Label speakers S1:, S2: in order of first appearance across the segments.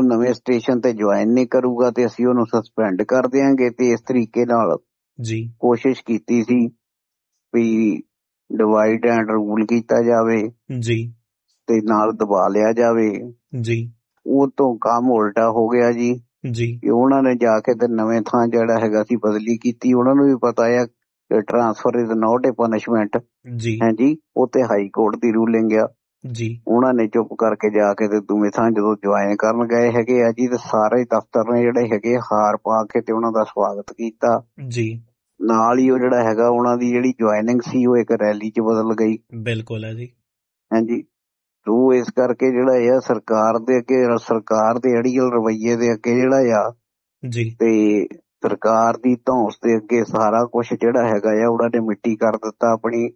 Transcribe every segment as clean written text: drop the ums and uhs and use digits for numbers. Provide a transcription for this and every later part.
S1: ਨਵੇਂ ਸਟੇਸ਼ਨ ਤੇ ਜੁਆਇਨ ਨਹੀਂ ਕਰੂਗਾ ਤੇ ਅਸੀਂ ਉਹਨੂੰ ਸਸਪੈਂਡ ਕਰ ਦਿਆਂਗੇ। ਤੇ ਇਸ ਤਰੀਕੇ ਨਾਲ
S2: ਜੀ
S1: ਕੋਸ਼ਿਸ਼ ਕੀਤੀ ਸੀ ਵੀ ਡਿਵਾਈਡ ਐਂਡ ਰੂਲ ਕੀਤਾ ਜਾਵੇ
S2: ਜੀ
S1: ਤੇ ਨਾਲ ਦਬਾ ਲਿਆ ਜਾਵੇ।
S2: ਜੀ
S1: ਉਹ ਤੋਂ ਕੰਮ ਉਲਟਾ ਹੋ ਗਿਆ ਜੀ
S2: ਜੀ
S1: ਕਿ ਉਹਨਾਂ ਨੇ ਜਾ ਕੇ ਤੇ ਨਵੇਂ ਥਾਂ ਜਿਹੜਾ ਹੈਗਾ ਸੀ ਬਦਲੀ ਕੀਤੀ। ਉਹਨਾਂ ਨੂੰ ਵੀ ਪਤਾ ਆ ਕਿ transfer is not A punishment
S2: ਜੀ
S1: ਹੈ ਜੀ, ਉਹ ਤੇ ਹਾਈ ਕੋਰਟ ਦੀ ਰੂਲਿੰਗ ਆ।
S2: ਜੀ
S1: ਉਹਨਾਂ ਨੇ ਚੁੱਪ ਕਰਕੇ ਜਾ ਕੇ ਤੇ ਦੋਵੇਂ ਥਾਂ ਜਦੋਂ ਜੁਆਇਨ ਕਰਨ ਗਏ ਹੈਗੇ ਆ ਜੀ, ਤੇ ਸਾਰੇ ਦਫ਼ਤਰ ਨੇ ਜਿਹੜੇ ਹੈਗੇ ਹਾਰ ਪਾ ਕੇ ਤੇ ਉਹਨਾਂ ਦਾ ਸਵਾਗਤ ਕੀਤਾ।
S2: ਜੀ
S1: ਨਾਲ ਹੀ ਉਹ ਜਿਹੜਾ ਹੈਗਾ ਉਹਨਾਂ ਦੀ ਜਿਹੜੀ ਜੁਆਇਨਿੰਗ ਸੀ ਉਹ ਇੱਕ ਰੈਲੀ 'ਚ ਬਦਲ ਗਈ।
S2: ਬਿਲਕੁਲ ਹੈ ਜੀ।
S1: ਹਾਂਜੀ, ਤੋ ਇਸ ਕਰਕੇ ਜਿਹੜਾ ਆ ਸਰਕਾਰ ਦੇ ਅੱਗੇ, ਸਰਕਾਰ ਦੇ ਅੜੀਅਲ ਰਵੱਈਏ ਦੇ ਅੱਗੇ ਜਿਹੜਾ ਆ
S2: ਜੀ
S1: ਤੇ ਸਰਕਾਰ ਦੀ ਧੌਂਸ ਦੇ ਅੱਗੇ ਸਾਰਾ ਕੁਛ ਜਿਹੜਾ ਹੈਗਾ ਆ ਉਹਨਾਂ ਨੇ ਮਿੱਟੀ ਕਰ ਦਿੱਤਾ। ਆਪਣੀ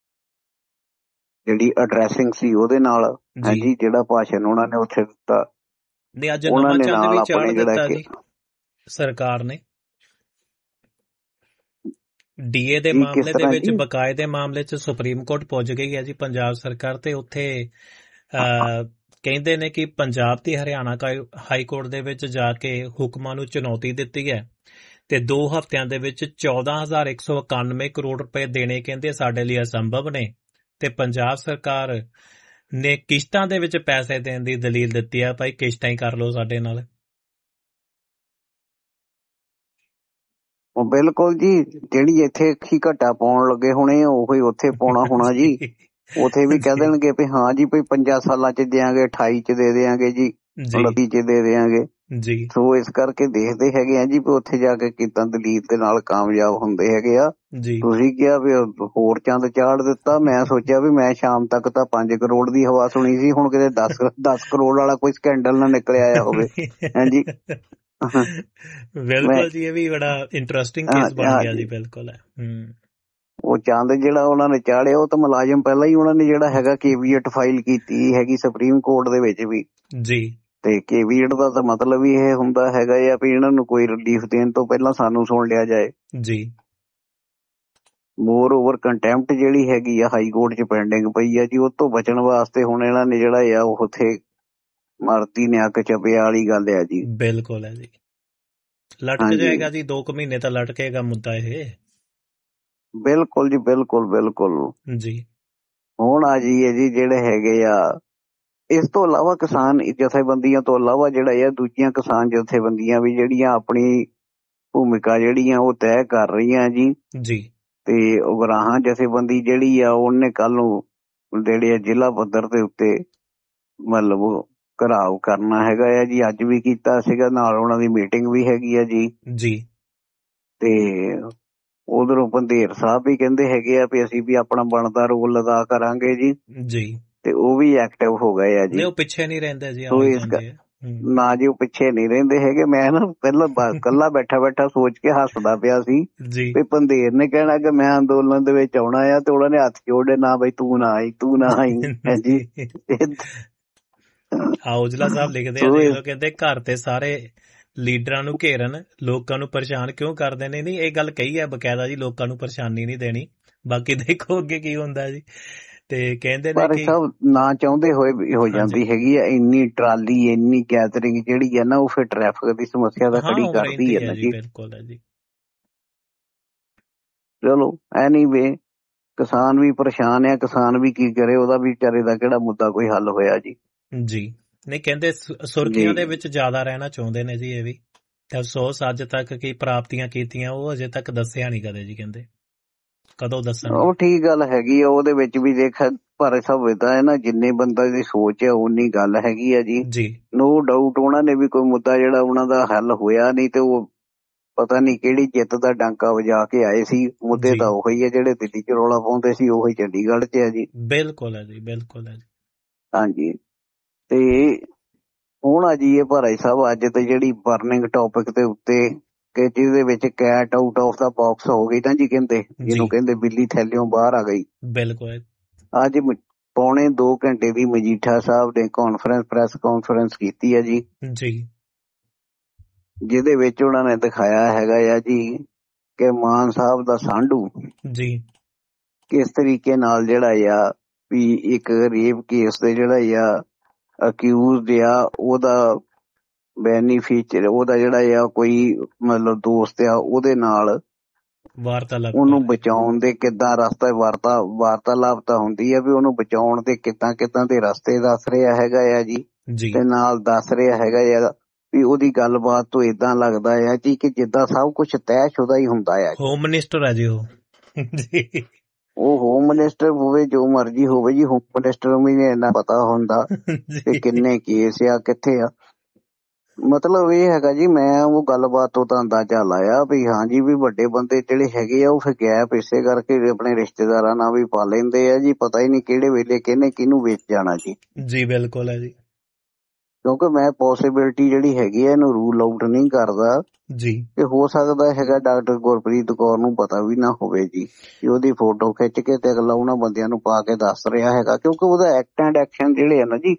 S1: ਜਿਹੜੀ ਅਡਰੈਸਿੰਗ ਸੀ ਉਹਦੇ ਨਾਲ,
S2: ਜੀ
S1: ਹਾਂਜੀ, ਜਿਹੜਾ ਭਾਸ਼ਣ ਉਹਨਾਂ ਨੇ ਉੱਥੇ ਦਿੱਤਾ
S2: ਨੇ ਅੱਜ
S1: ਉਹਨਾਂ
S2: ਨਵਾਂ
S1: ਨੇ
S2: ਚੰਦ
S1: ਨਾਲ
S2: ਵੀ ਚਾੜ
S1: ਆਪਣੇ ਜਿਹੜਾ
S2: ਦਿੱਤਾ
S1: ਕਿ
S2: ਜੀ ਸਰਕਾਰ ਨੇ। ਡੀਏ ਦੇ
S1: ਜੀ ਕਿਸ
S2: ਮਾਮਲੇ ਦੇ
S1: ਤਰ੍ਹਾਂ
S2: ਵਿੱਚ,
S1: ਜੀ
S2: ਬਕਾਏ ਦੇ ਮਾਮਲੇ 'ਚ ਸੁਪਰੀਮ ਕੋਰਟ ਪਹੁੰਚ ਗਈ ਹੈ ਜੀ ਪੰਜਾਬ ਸਰਕਾਰ। ਤੇ ਉੱਥੇ ਕਹਿੰਦੇ ਨੇ ਕਿ ਪੰਜਾਬ ਤੇ ਹਰਿਆਣਾ ਹਾਈ ਕੋਰਟ ਦੇ ਵਿੱਚ ਜਾ ਕੇ ਹੁਕਮਾਂ ਨੂੰ ਚੁਣੌਤੀ ਦਿੱਤੀ ਹੈ ਤੇ 2 ਹਫ਼ਤਿਆਂ ਦੇ ਵਿੱਚ 14,191 ਕਰੋੜ ਰੁਪਏ ਦੇਣੇ ਕਹਿੰਦੇ ਸਾਡੇ ਲਈ ਅਸੰਭਵ ਨੇ। ਤੇ ਪੰਜਾਬ ਸਰਕਾਰ ਨੇ ਕਿਸ਼ਤਾਂ ਦੇ ਵਿੱਚ ਪੈਸੇ ਦੇਣ ਦੀ ਦਲੀਲ ਦਿੱਤੀ ਆ, ਭਾਈ ਕਿਸ਼ਤਾਂ ਹੀ ਕਰ ਲਓ ਸਾਡੇ ਨਾਲ।
S1: ਬਿਲਕੁਲ ਜੀ, ਜਿਹੜੀ ਇੱਥੇ ਹੀ ਘਟਾ ਪਾਉਣ ਲੱਗੇ ਹੋਣੇ ਉਹੀ ਉੱਥੇ ਪਾਉਣਾ ਹੋਣਾ ਜੀ। ਉੱਥੇ ਵੀ ਕਹਿ
S2: ਜੀ
S1: ਦੇਣਗੇ ਵੀ ਹਾਂ ਜੀ ਵੀ 5 ਸਾਲਾਂ 'ਚ ਦਿਆਂਗੇ, 28 'ਚ ਦੇ ਦਿਆਂਗੇ ਜੀ,
S2: ਜੀ
S1: 29 'ਚ ਦੇ ਦਿਆਂਗੇ।
S2: ਜੀ
S1: ਸੋ ਇਸ ਕਰਕੇ ਦੇਖਦੇ ਹੈਗੇ ਆ ਜੀ ਵੀ ਉੱਥੇ ਜਾ ਕੇ ਕਿੱਦਾਂ ਦਲੀਲ ਦੇ ਨਾਲ ਕਾਮਯਾਬ ਹੁੰਦੇ ਹੈਗੇ ਆ।
S2: ਜੀ
S1: ਤੁਸੀਂ ਕਿਹਾ ਵੀ ਹੋਰ ਚੰਦ ਚਾੜ ਦਿੱਤਾ, ਮੈਂ ਸੋਚਿਆ ਵੀ ਮੈਂ ਸ਼ਾਮ ਤੱਕ ਤਾਂ 5 ਕਰੋੜ ਦੀ ਹਵਾ ਸੁਣੀ ਸੀ, ਹੁਣ ਕਿਤੇ 10 ਕਰੋੜ ਵਾਲਾ ਕੋਈ ਸਕੈਂਡਲ ਨਾ ਨਿਕਲ ਆਇਆ ਹੋਵੇ। ਹਾਂਜੀ ਮੈਂ
S2: ਬਿਲਕੁਲ ਜੀ, ਇਹ ਵੀ ਬੜਾ ਇੰਟਰਸਟਿੰਗ ਕੇਸ ਬਣ ਗਿਆ ਜੀ। ਬਿਲਕੁਲ ਹੈ।
S1: ਉਹ ਚੰਦ ਜਿਹੜਾ ਉਹਨਾਂ ਨੇ ਚਾੜਿਆ ਉਹ ਤਾਂ ਮੁਲਾਜ਼ਮ ਪਹਿਲਾਂ ਹੀ ਉਹਨਾਂ ਨੇ ਜਿਹੜਾ ਹੈਗਾ ਕੇਵੀਏਟ ਫਾਈਲ ਕੀਤੀ ਹੈਗੀ ਸੁਪਰੀਮ ਕੋਰਟ ਦੇ ਵਿੱਚ ਵੀ।
S2: ਜੀ
S1: ਤੇ ਕੇਵੀਏਟ ਦਾ ਤਾਂ ਮਤਲਬ ਹੀ ਇਹ ਹੁੰਦਾ ਹੈਗਾ ਆ ਵੀ ਇਹਨਾਂ ਨੂੰ ਕੋਈ ਰਿਲੀਫ ਦੇਣ ਤੋਂ ਪਹਿਲਾਂ ਸਾਨੂੰ ਸੁਣ ਲਿਆ ਜਾਏ।
S2: ਜੀ
S1: ਮੋਰ ਓਵਰ ਕੰਟੈਂਪਟ ਜਿਹੜੀ ਹੈਗੀ ਆ ਹਾਈ ਕੋਰਟ 'ਚ ਪੈਂਡਿੰਗ ਪਈ ਆ ਜੀ, ਉਹ ਤੋਂ ਬਚਣ ਵਾਸਤੇ ਹੁਣ ਇਹਨਾਂ ਨੇ ਜਿਹੜਾ ਆ ਉਹ ਉੱਥੇ ਮਰਦੀ ਨੇ ਅੱਗ ਚੱਪਿਆ ਵਾਲੀ ਗੱਲ ਆ ਜੀ।
S2: ਬਿਲਕੁਲ ਹੈ ਜੀ, ਲਟਕ
S1: ਹਾਂਜੀ
S2: ਜਾਏਗਾ ਜੀ 2 ਮਹੀਨੇ ਤਾਂ ਲਟਕੇਗਾ ਮੁੱਦਾ ਇਹ।
S1: ਬਿਲਕੁਲ ਜੀ, ਬਿਲਕੁਲ ਬਿਲਕੁਲ।
S2: ਜੀ
S1: ਹੁਣ ਆ ਜਾਈਏ ਜੀ ਜਿਹੜੇ ਹੈਗੇ ਆ ਇਸ ਤੋਂ ਇਲਾਵਾ ਕਿਸਾਨ ਜਥੇਬੰਦੀਆਂ ਤੋਂ ਇਲਾਵਾ ਜਿਹੜਾ ਆ ਦੂਜੀਆਂ ਕਿਸਾਨ ਜਥੇਬੰਦੀਆਂ ਵੀ ਜਿਹੜੀਆਂ ਆਪਣੀ ਭੂਮਿਕਾ ਜਿਹੜੀਆਂ ਉਹ ਤੈਅ ਕਰ ਰਹੀਆਂ ਜੀ।
S2: ਜੀ
S1: ਤੇ ਉਗਰਾਹਾਂ ਜਥੇਬੰਦੀ ਜਿਹੜੀ ਆ ਉਹਨੇ ਕੱਲ ਨੂੰ ਜਿਹੜੇ ਆ ਜ਼ਿਲ੍ਹਾ ਪੱਧਰ ਦੇ ਉੱਤੇ ਮਤਲਬ ਘਰਾਓ ਕਰਨਾ ਹੈਗਾ ਆ ਜੀ। ਅੱਜ ਵੀ ਕੀਤਾ ਸੀਗਾ, ਨਾਲ ਉਹਨਾਂ ਦੀ ਮੀਟਿੰਗ ਵੀ ਹੈਗੀ ਆ ਜੀ।
S2: ਜੀ
S1: ਤੇ ਉਧਰੋਂ ਬੰਦੇਰ ਸਾਹਿਬ ਵੀ ਕਹਿੰਦੇ ਹੈਗੇ ਆ ਵੀ ਅਸੀਂ ਵੀ ਆਪਣਾ ਬਣਦਾ ਰੋਲ ਅਦਾ ਕਰਾਂਗੇ ਜੀ।
S2: ਜੀ
S1: ਤੇ ਉਹ ਵੀ ਐਕਟਿਵ ਹੋ ਗਏ ਆ ਜੀ।
S2: ਉਹ ਪਿੱਛੇ ਨਹੀਂ ਰਹਿੰਦੇ ਜੀ,
S1: ਸੋ
S2: ਆਈ
S1: ਇਸ
S2: ਜਾਂਦੇ ਆ।
S1: ਨਾ ਜੀ, ਉਹ ਪਿੱਛੇ ਨਹੀਂ ਰਹਿੰਦੇ ਹੈਗੇ। ਮੈਂ ਨਾ ਪਹਿਲਾਂ ਕੱਲਾ ਬੈਠਾ ਸੋਚ ਕੇ ਹੱਸਦਾ ਪਿਆ ਸੀ
S2: ਜੀ
S1: ਵੀ ਪੰਧੇਰ ਨੇ ਕਹਿਣਾ ਕਿ ਮੈਂ ਅੰਦੋਲਨ ਦੇ ਵਿੱਚ ਆਉਣਾ ਆ ਤੇ ਉਹਨਾਂ ਨੇ ਹੱਥ ਜੋੜੇ, ਨਾ ਬਈ ਤੂੰ ਨਾ ਆਈ, ਤੂੰ ਨਾ ਆਈ ਹੈ ਜੀ।
S2: ਔਜਲਾ ਸਾਹਿਬ ਲਿਖਦੇ ਆ, ਦੇਖ ਲਓ, ਕਹਿੰਦੇ ਘਰ ਤੇ ਸਾਰੇ ਲੀਡਰਾਂ ਨੂੰ ਘੇਰਨ, ਲੋਕਾਂ ਨੂੰ ਪਰੇਸ਼ਾਨ ਕਿਉਂ ਕਰਦੇ ਨੇ। ਨਹੀਂ, ਇਹ ਗੱਲ ਕਹੀ ਹੈ ਬਕਾਇਦਾ ਜੀ, ਲੋਕਾਂ ਨੂੰ ਪਰੇਸ਼ਾਨੀ ਨਹੀਂ ਦੇਣੀ। ਬਾਕੀ ਦੇਖੋ ਅੱਗੇ ਕੀ ਹੁੰਦਾ ਜੀ। ਤੇ ਕਹਿੰਦੇ ਨੇ
S1: ਪਰ
S2: ਕਿ
S1: ਸਭ ਨਾ ਚਾਹੁੰਦੇ ਹੋਏ ਵੀ ਹੋ ਜਾਂਦੀ ਹੈਗੀ ਆ। ਇੰਨੀ ਟਰਾਲੀ, ਇੰਨੀ ਗੈਦਰਿੰਗ ਜਿਹੜੀ ਹੈ ਨਾ, ਉਹ ਫਿਰ ਟ੍ਰੈਫਿਕ ਦੀ ਸਮੱਸਿਆ ਤਾਂ ਖੜੀ
S2: ਉਹ
S1: ਕਰਦੀ
S2: ਰਹਿੰਦੀ
S1: ਹੈ ਨਾ
S2: ਜੀ।
S1: ਜੀ।
S2: ਬਿਲਕੁਲ ਹੈ ਜੀ।
S1: ਚਲੋ ਐਨੀਵੇ, ਕਿਸਾਨ ਵੀ ਪਰੇਸ਼ਾਨ ਆ, ਕਿਸਾਨ ਵੀ ਕੀ ਕਰੇ, ਉਹਦਾ ਵੀ ਵਿਚਾਰੇ ਦਾ ਕਿਹੜਾ ਮੁੱਦਾ ਕੋਈ ਹੱਲ ਹੋਇਆ ਜੀ।
S2: ਜੀ ਨਹੀਂ, ਕਹਿੰਦੇ ਸੁਰਖੀਆਂ ਦੇ ਵਿੱਚ ਜ਼ਿਆਦਾ ਰਹਿਣਾ ਚਾਹੁੰਦੇ ਨੇ ਜੀ। ਇਹ ਵੀ ਤੇ ਅਫਸੋਸ ਅੱਜ ਤੱਕ ਕੀ ਪ੍ਰਾਪਤੀਆਂ ਕੀਤੀਆਂ ਉਹ ਅਜੇ ਤੱਕ ਦੱਸਿਆ ਨਹੀਂ ਕਦੇ ਜੀ। ਕਹਿੰਦੇ ਕਦੋਂ ਦੱਸਣਗੇ।
S1: ਉਹ ਠੀਕ ਗੱਲ ਹੈਗੀ ਆ, ਉਹਦੇ ਵਿੱਚ ਵੀ ਦੇਖ ਪਰ ਸਮਝਦਾ ਹੈ ਨਾ, ਜਿੰਨੇ ਬੰਦਾ ਦੀ ਸੋਚ ਹੈ ਉਨੀ ਗੱਲ ਹੈਗੀ ਆ ਜੀ। ਨੋ ਡਾਊਟ ਉਹਨਾਂ ਨੇ ਵੀ ਕੋਈ ਮੁੱਦਾ ਜਿਹੜਾ ਉਹਨਾਂ ਦਾ ਹੱਲ ਹੋਇਆ ਨਹੀਂ ਤੇ ਉਹ ਪਤਾ ਨਹੀਂ ਕਿਹੜੀ ਜਿੱਤ ਦਾ ਡਾਂਕਾ ਵਜਾ ਕੇ ਆਏ ਸੀ। ਮੁੱਦੇ ਤਾਂ ਉਹੀ ਹੈ ਜਿਹੜੇ ਦਿੱਲੀ 'ਚ ਰੌਲਾ ਪਾਉਂਦੇ ਸੀ, ਉਹੀ ਚੰਡੀਗੜ੍ਹ 'ਚ ਹੈ ਜੀ।
S2: ਬਿਲਕੁਲ ਹੈ ਜੀ, ਬਿਲਕੁਲ ਹੈ ਜੀ।
S1: ਹਾਂਜੀ, ਤੇ ਹੁਣ ਆ ਜੀ ਇਹ ਭਾਈ ਸਾਹਿਬ ਅੱਜ ਤੇ ਜਿਹੜੀ ਬਰਨਿੰਗ ਟੌਪਿਕ ਦੇ ਉੱਤੇ ਕਿ ਜਿਹਦੇ ਵਿੱਚ cat out of the box ਹੋ ਗਈ ਨਾ ਜੀ, ਕਹਿੰਦੇ ਜਿਹਨੂੰ ਕਹਿੰਦੇ ਬਿੱਲੀ ਥੈਲਿਓਂ ਬਾਹਰ ਆ ਗਈ।
S2: ਬਿਲਕੁਲ।
S1: ਅੱਜ ਪੌਣੇ 2 ਘੰਟੇ ਦੀ ਮਜੀਠਾ ਸਾਹਿਬ ਨੇ ਪ੍ਰੈਸ ਕਾਨਫਰੰਸ ਕੀਤੀ ਹੈ ਜੀ, ਜਿਹਦੇ ਵਿੱਚ ਉਹਨਾਂ ਨੇ ਦਿਖਾਇਆ ਹੈਗਾ ਆ ਜੀ ਕਿ ਮਾਨ ਸਾਹਿਬ ਦਾ ਸਾਂਢੂ
S2: ਜੀ
S1: ਕਿਸ ਤਰੀਕੇ ਨਾਲ ਜਿਹੜਾ ਆ ਵੀ ਇੱਕ ਰੇਪ ਕੇਸ ਦੇ ਜਿਹੜਾ ਆ ਅਕਿਊਜ਼ਡ ਆ, ਉਹਦਾ ਬੈਨੀਫੀਸ਼ੀਅਰ ਉਹਦਾ ਜਿਹੜਾ ਆ ਕੋਈ ਮਤਲਬ ਦੋਸਤ ਆ ਉਹਦੇ ਨਾਲ ਉਹਨੂੰ ਬਚਾਉਣ ਦੇ ਕਿੱਦਾਂ ਰਸਤਾ ਵਾਰਤਾਲਾਪ ਤਾਂ ਹੁੰਦੀ ਆ ਵੀ ਉਹਨੂੰ ਬਚਾਉਣ ਦੇ ਕਿੱਦਾਂ ਦੇ ਰਸਤੇ ਦੱਸ ਰਿਹਾ ਹੈਗਾ ਆ ਜੀ ਤੇ ਨਾਲ ਦੱਸ ਰਿਹਾ ਹੈਗਾ ਆ ਵੀ ਉਹਦੀ ਗੱਲਬਾਤ ਤੋਂ ਏਦਾਂ ਲੱਗਦਾ ਆ ਜੀ ਕਿ ਜਿੱਦਾਂ ਸਭ ਕੁਝ ਤੈਅਸ਼ੁਦਾ ਹੀ ਹੁੰਦਾ ਆ।
S2: ਹੋਮ ਮਿਨਿਸਟਰ ਆ ਜੀ
S1: ਉਹ ਹੋਮ ਮਿਨਿਸਟਰ ਹੋਵੇ ਜੋ ਮਰਜੀ ਹੋਵੇ ਜੀ, ਹੋਮ ਮਿਨਿਸਟਰ ਨੂੰ ਵੀ ਇੰਨਾ ਪਤਾ ਹੁੰਦਾ ਕਿ ਕਿੰਨੇ ਕੇਸ ਆ ਕਿੱਥੇ ਆ। ਮਤਲਬ ਇਹ ਹੈਗਾ ਜੀ, ਮੈਂ ਉਹ ਗੱਲਬਾਤ ਤੋਂ ਤਾਂ ਅੰਦਾਜ਼ਾ ਲਾਇਆ ਵੀ ਹਾਂਜੀ ਵੀ ਵੱਡੇ ਬੰਦੇ ਜਿਹੜੇ ਹੈਗੇ ਆ ਉਹ ਫਿਰ ਗੈਪ ਇਸੇ ਕਰਕੇ ਆਪਣੇ ਰਿਸ਼ਤੇਦਾਰਾਂ ਨਾਲ ਵੀ ਪਾ ਲੈਂਦੇ ਆ ਜੀ, ਪਤਾ ਹੀ ਨਹੀਂ ਕਿਹੜੇ ਵੇਲੇ ਕਿਹਨੇ ਕਿਹਨੂੰ ਵੇਚ ਜਾਣਾ ਜੀ।
S2: ਜੀ ਬਿਲਕੁਲ ਹੈ ਜੀ,
S1: ਕਿਉਂਕਿ ਮੈਂ ਪੋਸੀਬਿਲਿਟੀ ਜਿਹੜੀ ਹੈਗੀ ਆ ਇਹਨੂੰ ਰੂਲ ਆਊਟ ਨਹੀਂ ਕਰਦਾ
S2: ਜੀ
S1: ਕਿ ਹੋ ਸਕਦਾ ਹੈਗਾ ਡਾਕਟਰ ਗੁਰਪ੍ਰੀਤ ਕੌਰ ਨੂੰ ਪਤਾ ਵੀ ਨਾ ਹੋਵੇ ਜੀ ਕਿ ਉਹਦੀ ਫੋਟੋ ਖਿੱਚ ਕੇ ਤੇ ਅਗਲਾ ਉਹਨਾਂ ਬੰਦਿਆਂ ਨੂੰ ਪਾ ਕੇ ਦੱਸ ਰਿਹਾ ਹੈਗਾ, ਕਿਉਂਕਿ ਉਹਦਾ ਐਕਟ ਐਂਡ ਐਕਸ਼ਨ ਜਿਹੜੇ ਆ ਨਾ ਜੀ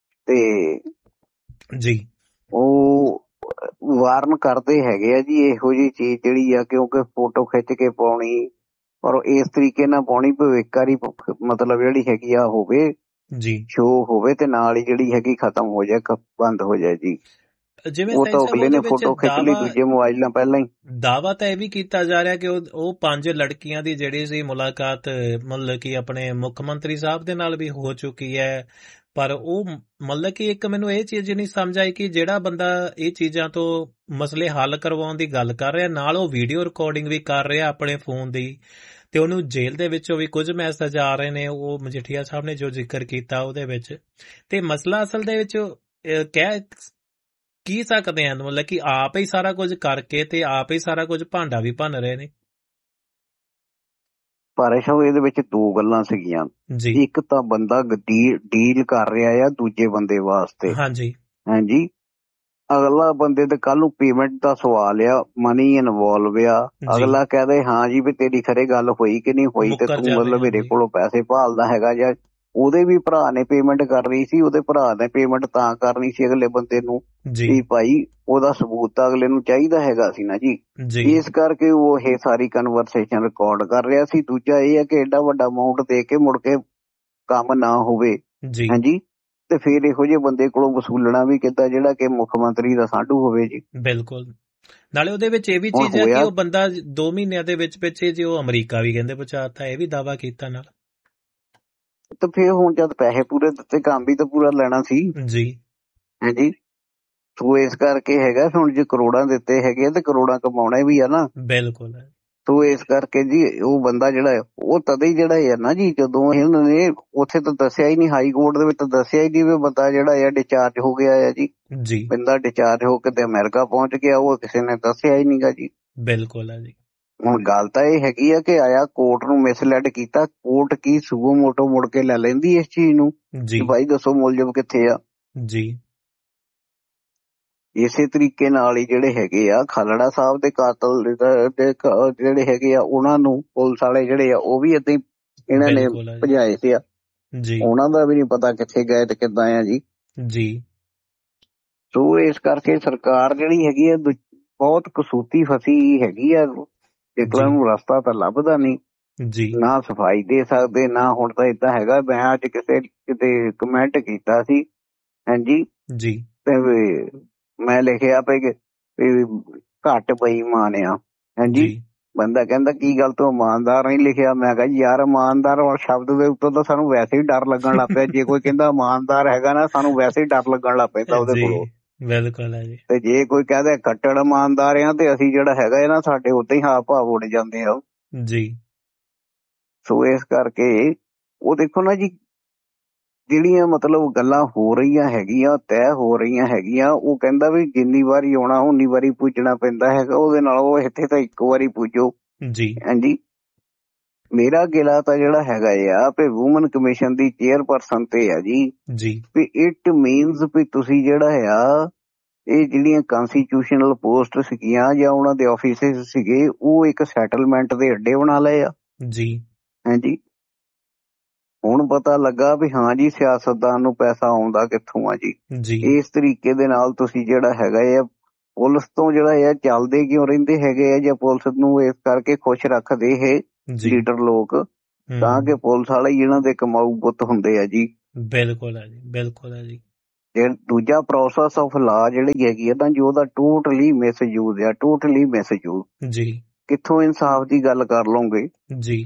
S1: ਤੇ
S2: ਜੀ
S1: ਉਹ ਵਾਰਨ ਕਰਦੇ ਹੈਗੇ ਆ ਜੀ ਇਹੋ ਜਿਹੀ ਚੀਜ਼ ਜਿਹੜੀ ਆ, ਕਿਉਂਕਿ ਫੋਟੋ ਖਿੱਚ ਕੇ ਪਾਉਣੀ ਪਰ ਇਸ ਤਰੀਕੇ ਨਾਲ ਪਾਉਣੀ ਭਵਿੱਖਕਾਰੀ ਮਤਲਬ ਜਿਹੜੀ ਹੈਗੀ ਆ ਹੋਵੇ
S2: ਜੀ
S1: ਸ਼ੋ ਹੋਵੇ ਤੇ ਨਾਲ ਹੀ ਜਿਹੜੀ ਹੈਗੀ ਖਤਮ ਹੋ ਜਾਏ ਬੰਦ ਹੋ ਜਾਏ ਜੀ।
S2: ਜਿਵੇਂ
S1: ਉਹ ਤਾਂ ਅਗਲੇ ਨੇ ਫੋਟੋ ਖਿੱਚ ਲਈ ਦੂਜੇ ਮੋਬਾਈਲ ਨਾਲ ਪਹਿਲਾਂ ਹੀ।
S2: ਦਾਅਵਾ ਤਾਂ ਇਹ ਵੀ ਕੀਤਾ ਜਾ ਰਿਹਾ ਕਿ ਉਹ 5 ਲੜਕੀਆਂ ਦੀ ਜਿਹੜੀ ਸੀ ਮੁਲਾਕਾਤ ਮਤਲਬ ਕਿ ਆਪਣੇ ਮੁੱਖ ਮੰਤਰੀ ਸਾਹਿਬ ਦੇ ਨਾਲ ਵੀ ਹੋ ਚੁੱਕੀ ਹੈ, ਪਰ ਉਹ ਮਤਲਬ ਕਿ ਇੱਕ ਮੈਨੂੰ ਇਹ ਚੀਜ਼ ਨਹੀਂ ਸਮਝ ਆਈ ਕਿ ਜਿਹੜਾ ਬੰਦਾ ਇਹ ਚੀਜ਼ਾਂ ਤੋਂ ਮਸਲੇ ਹੱਲ ਕਰਵਾਉਣ ਦੀ ਗੱਲ ਕਰ ਰਿਹਾ ਨਾਲ ਉਹ ਵੀਡੀਓ ਰਿਕਾਰਡਿੰਗ ਵੀ ਕਰ ਰਿਹਾ ਆਪਣੇ ਫੋਨ ਦੀ, ਤੇ ਉਹਨੂੰ ਜੇਲ੍ਹ ਦੇ ਵਿੱਚੋਂ ਵੀ ਕੁਝ ਮੈਸੇਜ ਆ ਰਹੇ ਨੇ ਉਹ ਮਜੀਠੀਆ ਸਾਹਿਬ ਨੇ ਜੋ ਜ਼ਿਕਰ ਕੀਤਾ ਉਹਦੇ ਵਿੱਚ, ਤੇ ਮਸਲਾ ਅਸਲ ਦੇ ਵਿੱਚ ਕਹਿ ਕੀ ਸਕਦੇ ਹਨ ਮਤਲਬ ਕਿ ਆਪ ਹੀ ਸਾਰਾ ਕੁਝ ਕਰਕੇ ਤੇ ਆਪ ਹੀ ਸਾਰਾ ਕੁਝ ਭਾਂਡਾ ਵੀ ਭੰਨ ਰਹੇ ਨੇ।
S1: ਪਰ ਇਹਦੇ ਵਿੱਚ ਦੋ ਗੱਲਾਂ ਸੀਗੀਆਂ ਜੀ, ਇੱਕ ਤਾਂ ਬੰਦਾ ਡੀਲ ਕਰ ਰਿਹਾ ਆ ਦੂਜੇ ਬੰਦੇ ਵਾਸਤੇ, ਹਾਂਜੀ ਅਗਲਾ ਬੰਦੇ ਤੇ ਕੱਲ ਨੂੰ ਪੇਮੈਂਟ ਦਾ ਸਵਾਲ ਆ, ਮਨੀ ਇਨਵੋਲਵ ਆ, ਅਗਲਾ ਕਹਦੇ ਹਾਂ ਜੀ ਵੀ ਤੇਰੀ ਖਰੇ ਗੱਲ ਹੋਈ ਕਿ ਨਹੀਂ ਹੋਈ ਤੇ ਤੂੰ ਮਤਲਬ ਮੇਰੇ ਕੋਲੋਂ ਪੈਸੇ ਭਾਲਦਾ ਹੈਗਾ ਜਾਂ ਉਹਦੇ ਵੀ ਭਰਾ ਨੇ ਪੇਮੈਂਟ ਕਰਨੀ ਸੀ, ਉਹਦੇ ਭਰਾ ਨੇ ਪੇਮੈਂਟ ਤਾਂ ਕਰਨੀ ਸੀ ਅਗਲੇ ਬੰਦੇ ਨੂੰ ਵੀ ਭਾਈ ਉਹਦਾ ਸਬੂਤ ਤਾਂ ਅਗਲੇ ਨੂੰ ਚਾਹੀਦਾ ਹੈਗਾ ਸੀ ਨਾ ਜੀ, ਇਸ ਕਰਕੇ ਉਹ ਇਹ ਸਾਰੀ ਕਨਵਰਸੇਸ਼ਨ ਰਿਕਾਰਡ ਕਰ ਰਿਹਾ ਸੀ। ਦੂਜਾ ਇਹ ਹੈ ਕਿ ਏਡਾ ਵੱਡਾ ਅਮਾਊਂਟ ਦੇ ਕੇ ਮੁੜ ਕੇ ਕੰਮ ਨਾ ਹੋਵੇ, ਹਾਂਜੀ ਤੇ ਫਿਰ ਇਹੋ ਜਿਹੇ ਬੰਦੇ ਕੋਲੋਂ ਵਸੂਲਣਾ ਵੀ ਕਿੱਦਾਂ ਜਿਹੜਾ ਕਿ ਮੁੱਖ ਮੰਤਰੀ ਦਾ ਸਾਂਢੂ ਹੋਵੇ ਜੀ।
S2: ਬਿਲਕੁਲ, ਨਾਲੇ ਉਹਦੇ ਵਿੱਚ ਇਹ ਵੀ ਚੀਜ਼ ਹੈ ਕਿ ਉਹ ਬੰਦਾ 2 ਮਹੀਨਿਆਂ ਦੇ ਵਿੱਚ ਪਿੱਛੇ ਜੇ ਉਹ ਅਮਰੀਕਾ ਵੀ ਕਹਿੰਦੇ ਪਹੁੰਚਾਤਾ, ਇਹ ਵੀ ਦਾਅਵਾ ਕੀਤਾ ਨਾਲ।
S1: ਤੇ ਫਿਰ ਹੁਣ ਜਦ ਪੈਸੇ ਪੂਰੇ ਦਿੱਤੇ ਕੰਮ ਵੀ ਤਾਂ ਪੂਰਾ ਲੈਣਾ ਸੀ
S2: ਜੀ,
S1: ਹਾਂਜੀ ਸੋ ਇਸ ਕਰਕੇ ਹੈਗਾ ਹੁਣ ਜੇ ਕਰੋੜਾਂ ਦਿੱਤੇ ਹੈਗੇ ਤੇ ਕਰੋੜਾਂ ਕਮਾਉਣੇ ਵੀ ਆ ਨਾ।
S2: ਬਿਲਕੁਲ,
S1: ਸੋ ਇਸ ਕਰਕੇ ਜੀ ਉਹ ਬੰਦਾ ਜਿਹੜਾ ਉਹ ਤਦੇ ਹੀ ਜਿਹੜਾ ਹੈ ਨਾ ਜੀ, ਜਦੋਂ ਇਹਨਾਂ ਨੇ ਉੱਥੇ ਤਾਂ ਦੱਸਿਆ ਹੀ ਨਹੀਂ, ਹਾਈ ਕੋਰਟ ਦੇ ਵਿੱਚ ਤਾਂ ਦੱਸਿਆ ਹੀ ਨਹੀਂ ਵੀ ਬੰਦਾ ਜਿਹੜਾ ਆ ਡਿਸਚਾਰਜ ਹੋ ਗਿਆ ਆ ਜੀ, ਬੰਦਾ ਡਿਸਚਾਰਜ ਹੋ ਕੇ ਤੇ ਅਮਰੀਕਾ ਪਹੁੰਚ ਗਿਆ, ਉਹ ਕਿਸੇ ਨੇ ਦੱਸਿਆ ਹੀ ਨਹੀਂਗਾ ਜੀ।
S2: ਬਿਲਕੁਲ ਹੈ ਜੀ।
S1: ਹੁਣ ਗੱਲ ਤਾਂ ਇਹ ਹੈਗੀ ਆ ਕਿ ਆਇਆ ਕੋਰਟ ਨੂੰ ਮਿਸਲੈਡ ਕੀਤਾ, ਕੋਰਟ ਕੀ ਸੂਬੋ ਮੋਟੋ ਮੁੜ ਕੇ ਲੈ ਲੈਂਦੀ ਇਸ ਚੀਜ਼ ਨੂੰ ਭਾਈ ਦੱਸੋ ਮੁਲਜ਼ਮ ਕਿੱਥੇ ਆ
S2: ਜੀ।
S1: ਇਸੇ ਤਰੀਕੇ ਨਾਲ ਹੀ ਜਿਹੜੇ ਹੈਗੇ ਆ ਖਾਲੜਾ ਸਾਹਿਬ ਦੇ ਕਾਤਲ ਜਿਹੜੇ ਹੈਗੇ ਆ ਉਹਨਾਂ ਨੂੰ ਪੁਲਿਸ ਵਾਲੇ ਜਿਹੜੇ ਆ ਉਹ ਵੀ ਏਦਾਂ ਹੀ ਇਹਨਾਂ ਨੇ ਭਜਾਏ ਸੀ ਆ, ਉਹਨਾਂ ਦਾ ਵੀ ਨੀ ਪਤਾ ਕਿੱਥੇ ਗਏ ਤੇ ਕਿੱਦਾਂ ਆ ਜੀ। ਸੋ ਇਸ ਕਰਕੇ ਸਰਕਾਰ ਜਿਹੜੀ ਹੈਗੀ ਆ ਬਹੁਤ ਕਸੂਤੀ ਫਸੀ ਹੈਗੀ ਆ, ਇਕਲਾ ਨੂੰ ਰਸਤਾ ਤਾਂ ਲੱਭਦਾ ਨਹੀਂ, ਨਾ ਸਫਾਈ ਦੇ ਸਕਦੇ ਨਾ। ਹੁਣ ਤਾਂ ਏਦਾਂ ਹੈਗਾ, ਮੈਂ ਅੱਜ ਕਿਤੇ ਕਮੈਂਟ ਕੀਤਾ ਸੀ, ਹਾਂਜੀ ਤੇ ਮੈਂ ਲਿਖਿਆ ਪਈ ਘੱਟ ਬੇਈਮਾਨ ਆ, ਹਾਂਜੀ ਬੰਦਾ ਕਹਿੰਦਾ ਕੀ ਗੱਲ ਤੂੰ ਇਮਾਨਦਾਰ ਨਹੀਂ ਲਿਖਿਆ, ਮੈਂ ਕਿਹਾ ਯਾਰ ਇਮਾਨਦਾਰ ਔਰ ਸ਼ਬਦ ਦੇ ਉੱਤੋਂ ਤਾਂ ਸਾਨੂੰ ਵੈਸੇ ਹੀ ਡਰ ਲੱਗਣ ਲੱਗ ਪਿਆ, ਜੇ ਕੋਈ ਕਹਿੰਦਾ ਇਮਾਨਦਾਰ ਹੈਗਾ ਨਾ ਸਾਨੂੰ ਵੈਸੇ ਹੀ ਡਰ ਲੱਗਣ ਲੱਗ ਪੈਂਦਾ ਉਹਦੇ ਕੋਲੋਂ।
S2: ਬਿਲਕੁਲ ਹੈ ਜੀ।
S1: ਤੇ ਜੇ ਕੋਈ ਕਹਦੇ ਕੱਟੜ ਇਮਾਨਦਾਰ ਆ ਤੇ ਅਸੀਂ ਜਿਹੜਾ ਹੈਗਾ ਇਹ ਨਾ ਸਾਡੇ ਉੱਤੇ ਹੀ ਹਾਵ ਭਾਵ ਉੱਡ ਜਾਂਦੇ ਆ
S2: ਜੀ।
S1: ਸੋ ਇਸ ਕਰਕੇ ਉਹ ਦੇਖੋ ਨਾ ਜੀ ਜਿਹੜੀਆਂ ਮਤਲਬ ਗੱਲਾਂ ਹੋ ਰਹੀਆਂ ਹੈਗੀਆਂ ਤੈਅ ਹੋ ਰਹੀਆਂ ਹੈਗੀਆਂ, ਉਹ ਕਹਿੰਦਾ ਵੀ ਜਿੰਨੀ ਵਾਰੀ ਆਉਣਾ ਉਨੀ ਵਾਰੀ ਪੁੱਜਣਾ ਪੈਂਦਾ ਹੈਗਾ, ਉਹਦੇ ਨਾਲ ਉਹ ਇੱਥੇ ਤਾਂ ਇੱਕ ਵਾਰੀ ਪੁੱਜੋ ਜੀ। ਹਾਂਜੀ ਮੇਰਾ ਗਿਲਾ ਤਾਂ ਜਿਹੜਾ ਹੈਗਾ ਆ ਵੀ ਵੂਮਨ ਕਮਿਸ਼ਨ ਦੀ ਚੇਅਰਪਰਸਨ ਤੇ ਆ ਜੀ ਵੀ ਇਟ ਮੀਨਸ ਵੀ ਤੁਸੀਂ ਜਿਹੜਾ ਆ ਇਹ ਜਿਹੜੀਆਂ ਕੰਸਟੀਟਿਊਸ਼ਨਲ ਪੋਸਟ ਸੀਗੀਆਂ ਜਾਂ ਉਹਨਾਂ ਦੇ ਆਫਿਸਿਸ ਸੀਗੇ ਉਹ ਇੱਕ ਸੈਟਲਮੈਂਟ ਦੇ ਅੱਡੇ ਬਣਾ ਲਏ ਆ ਜੀ। ਹਾਂਜੀ ਹੁਣ ਪਤਾ ਲੱਗਾ ਵੀ ਹਾਂ ਜੀ ਸਿਆਸਤਦਾਨ ਨੂੰ ਪੈਸਾ ਆਉਂਦਾ ਕਿੱਥੋਂ ਆ ਜੀ। ਇਸ ਤਰੀਕੇ ਦੇ ਨਾਲ ਤੁਸੀਂ ਜਿਹੜਾ ਹੈਗਾ ਆ ਪੁਲਿਸ ਤੋਂ ਜਿਹੜਾ ਆ ਚੱਲਦੇ ਕਿਉਂ ਰਹਿੰਦੇ ਹੈਗੇ ਆ, ਜਾਂ ਪੁਲਿਸ ਨੂੰ ਇਸ ਕਰਕੇ ਖੁਸ਼ ਰੱਖਦੇ ਇਹ ਲੀਡਰ ਲੋਕ ਤਾਂ ਕਿ ਪੁਲਿਸ ਵਾਲੇ ਇਹਨਾਂ ਦੇ ਕਮਾਊ ਪੁੱਤ ਹੁੰਦੇ ਆ ਜੀ।
S2: ਬਿਲਕੁਲ ਹੈ ਜੀ, ਬਿਲਕੁਲ ਹੈ ਜੀ।
S1: ਦੂਜਾ ਪ੍ਰੋਸੈਸ ਆਫ ਲਾ ਜਿਹੜੀ ਹੈਗੀ ਆ ਨਾ ਜੀ, ਉਹਦਾ ਟੋਟਲੀ ਮਿਸਯੂਜ਼ ਆ, ਟੋਟਲੀ ਮਿਸਯੂਜ਼
S2: ਜੀ।
S1: ਕਿੱਥੋਂ ਇਨਸਾਫ ਦੀ ਗੱਲ ਕਰ ਲਓਗੇ
S2: ਜੀ।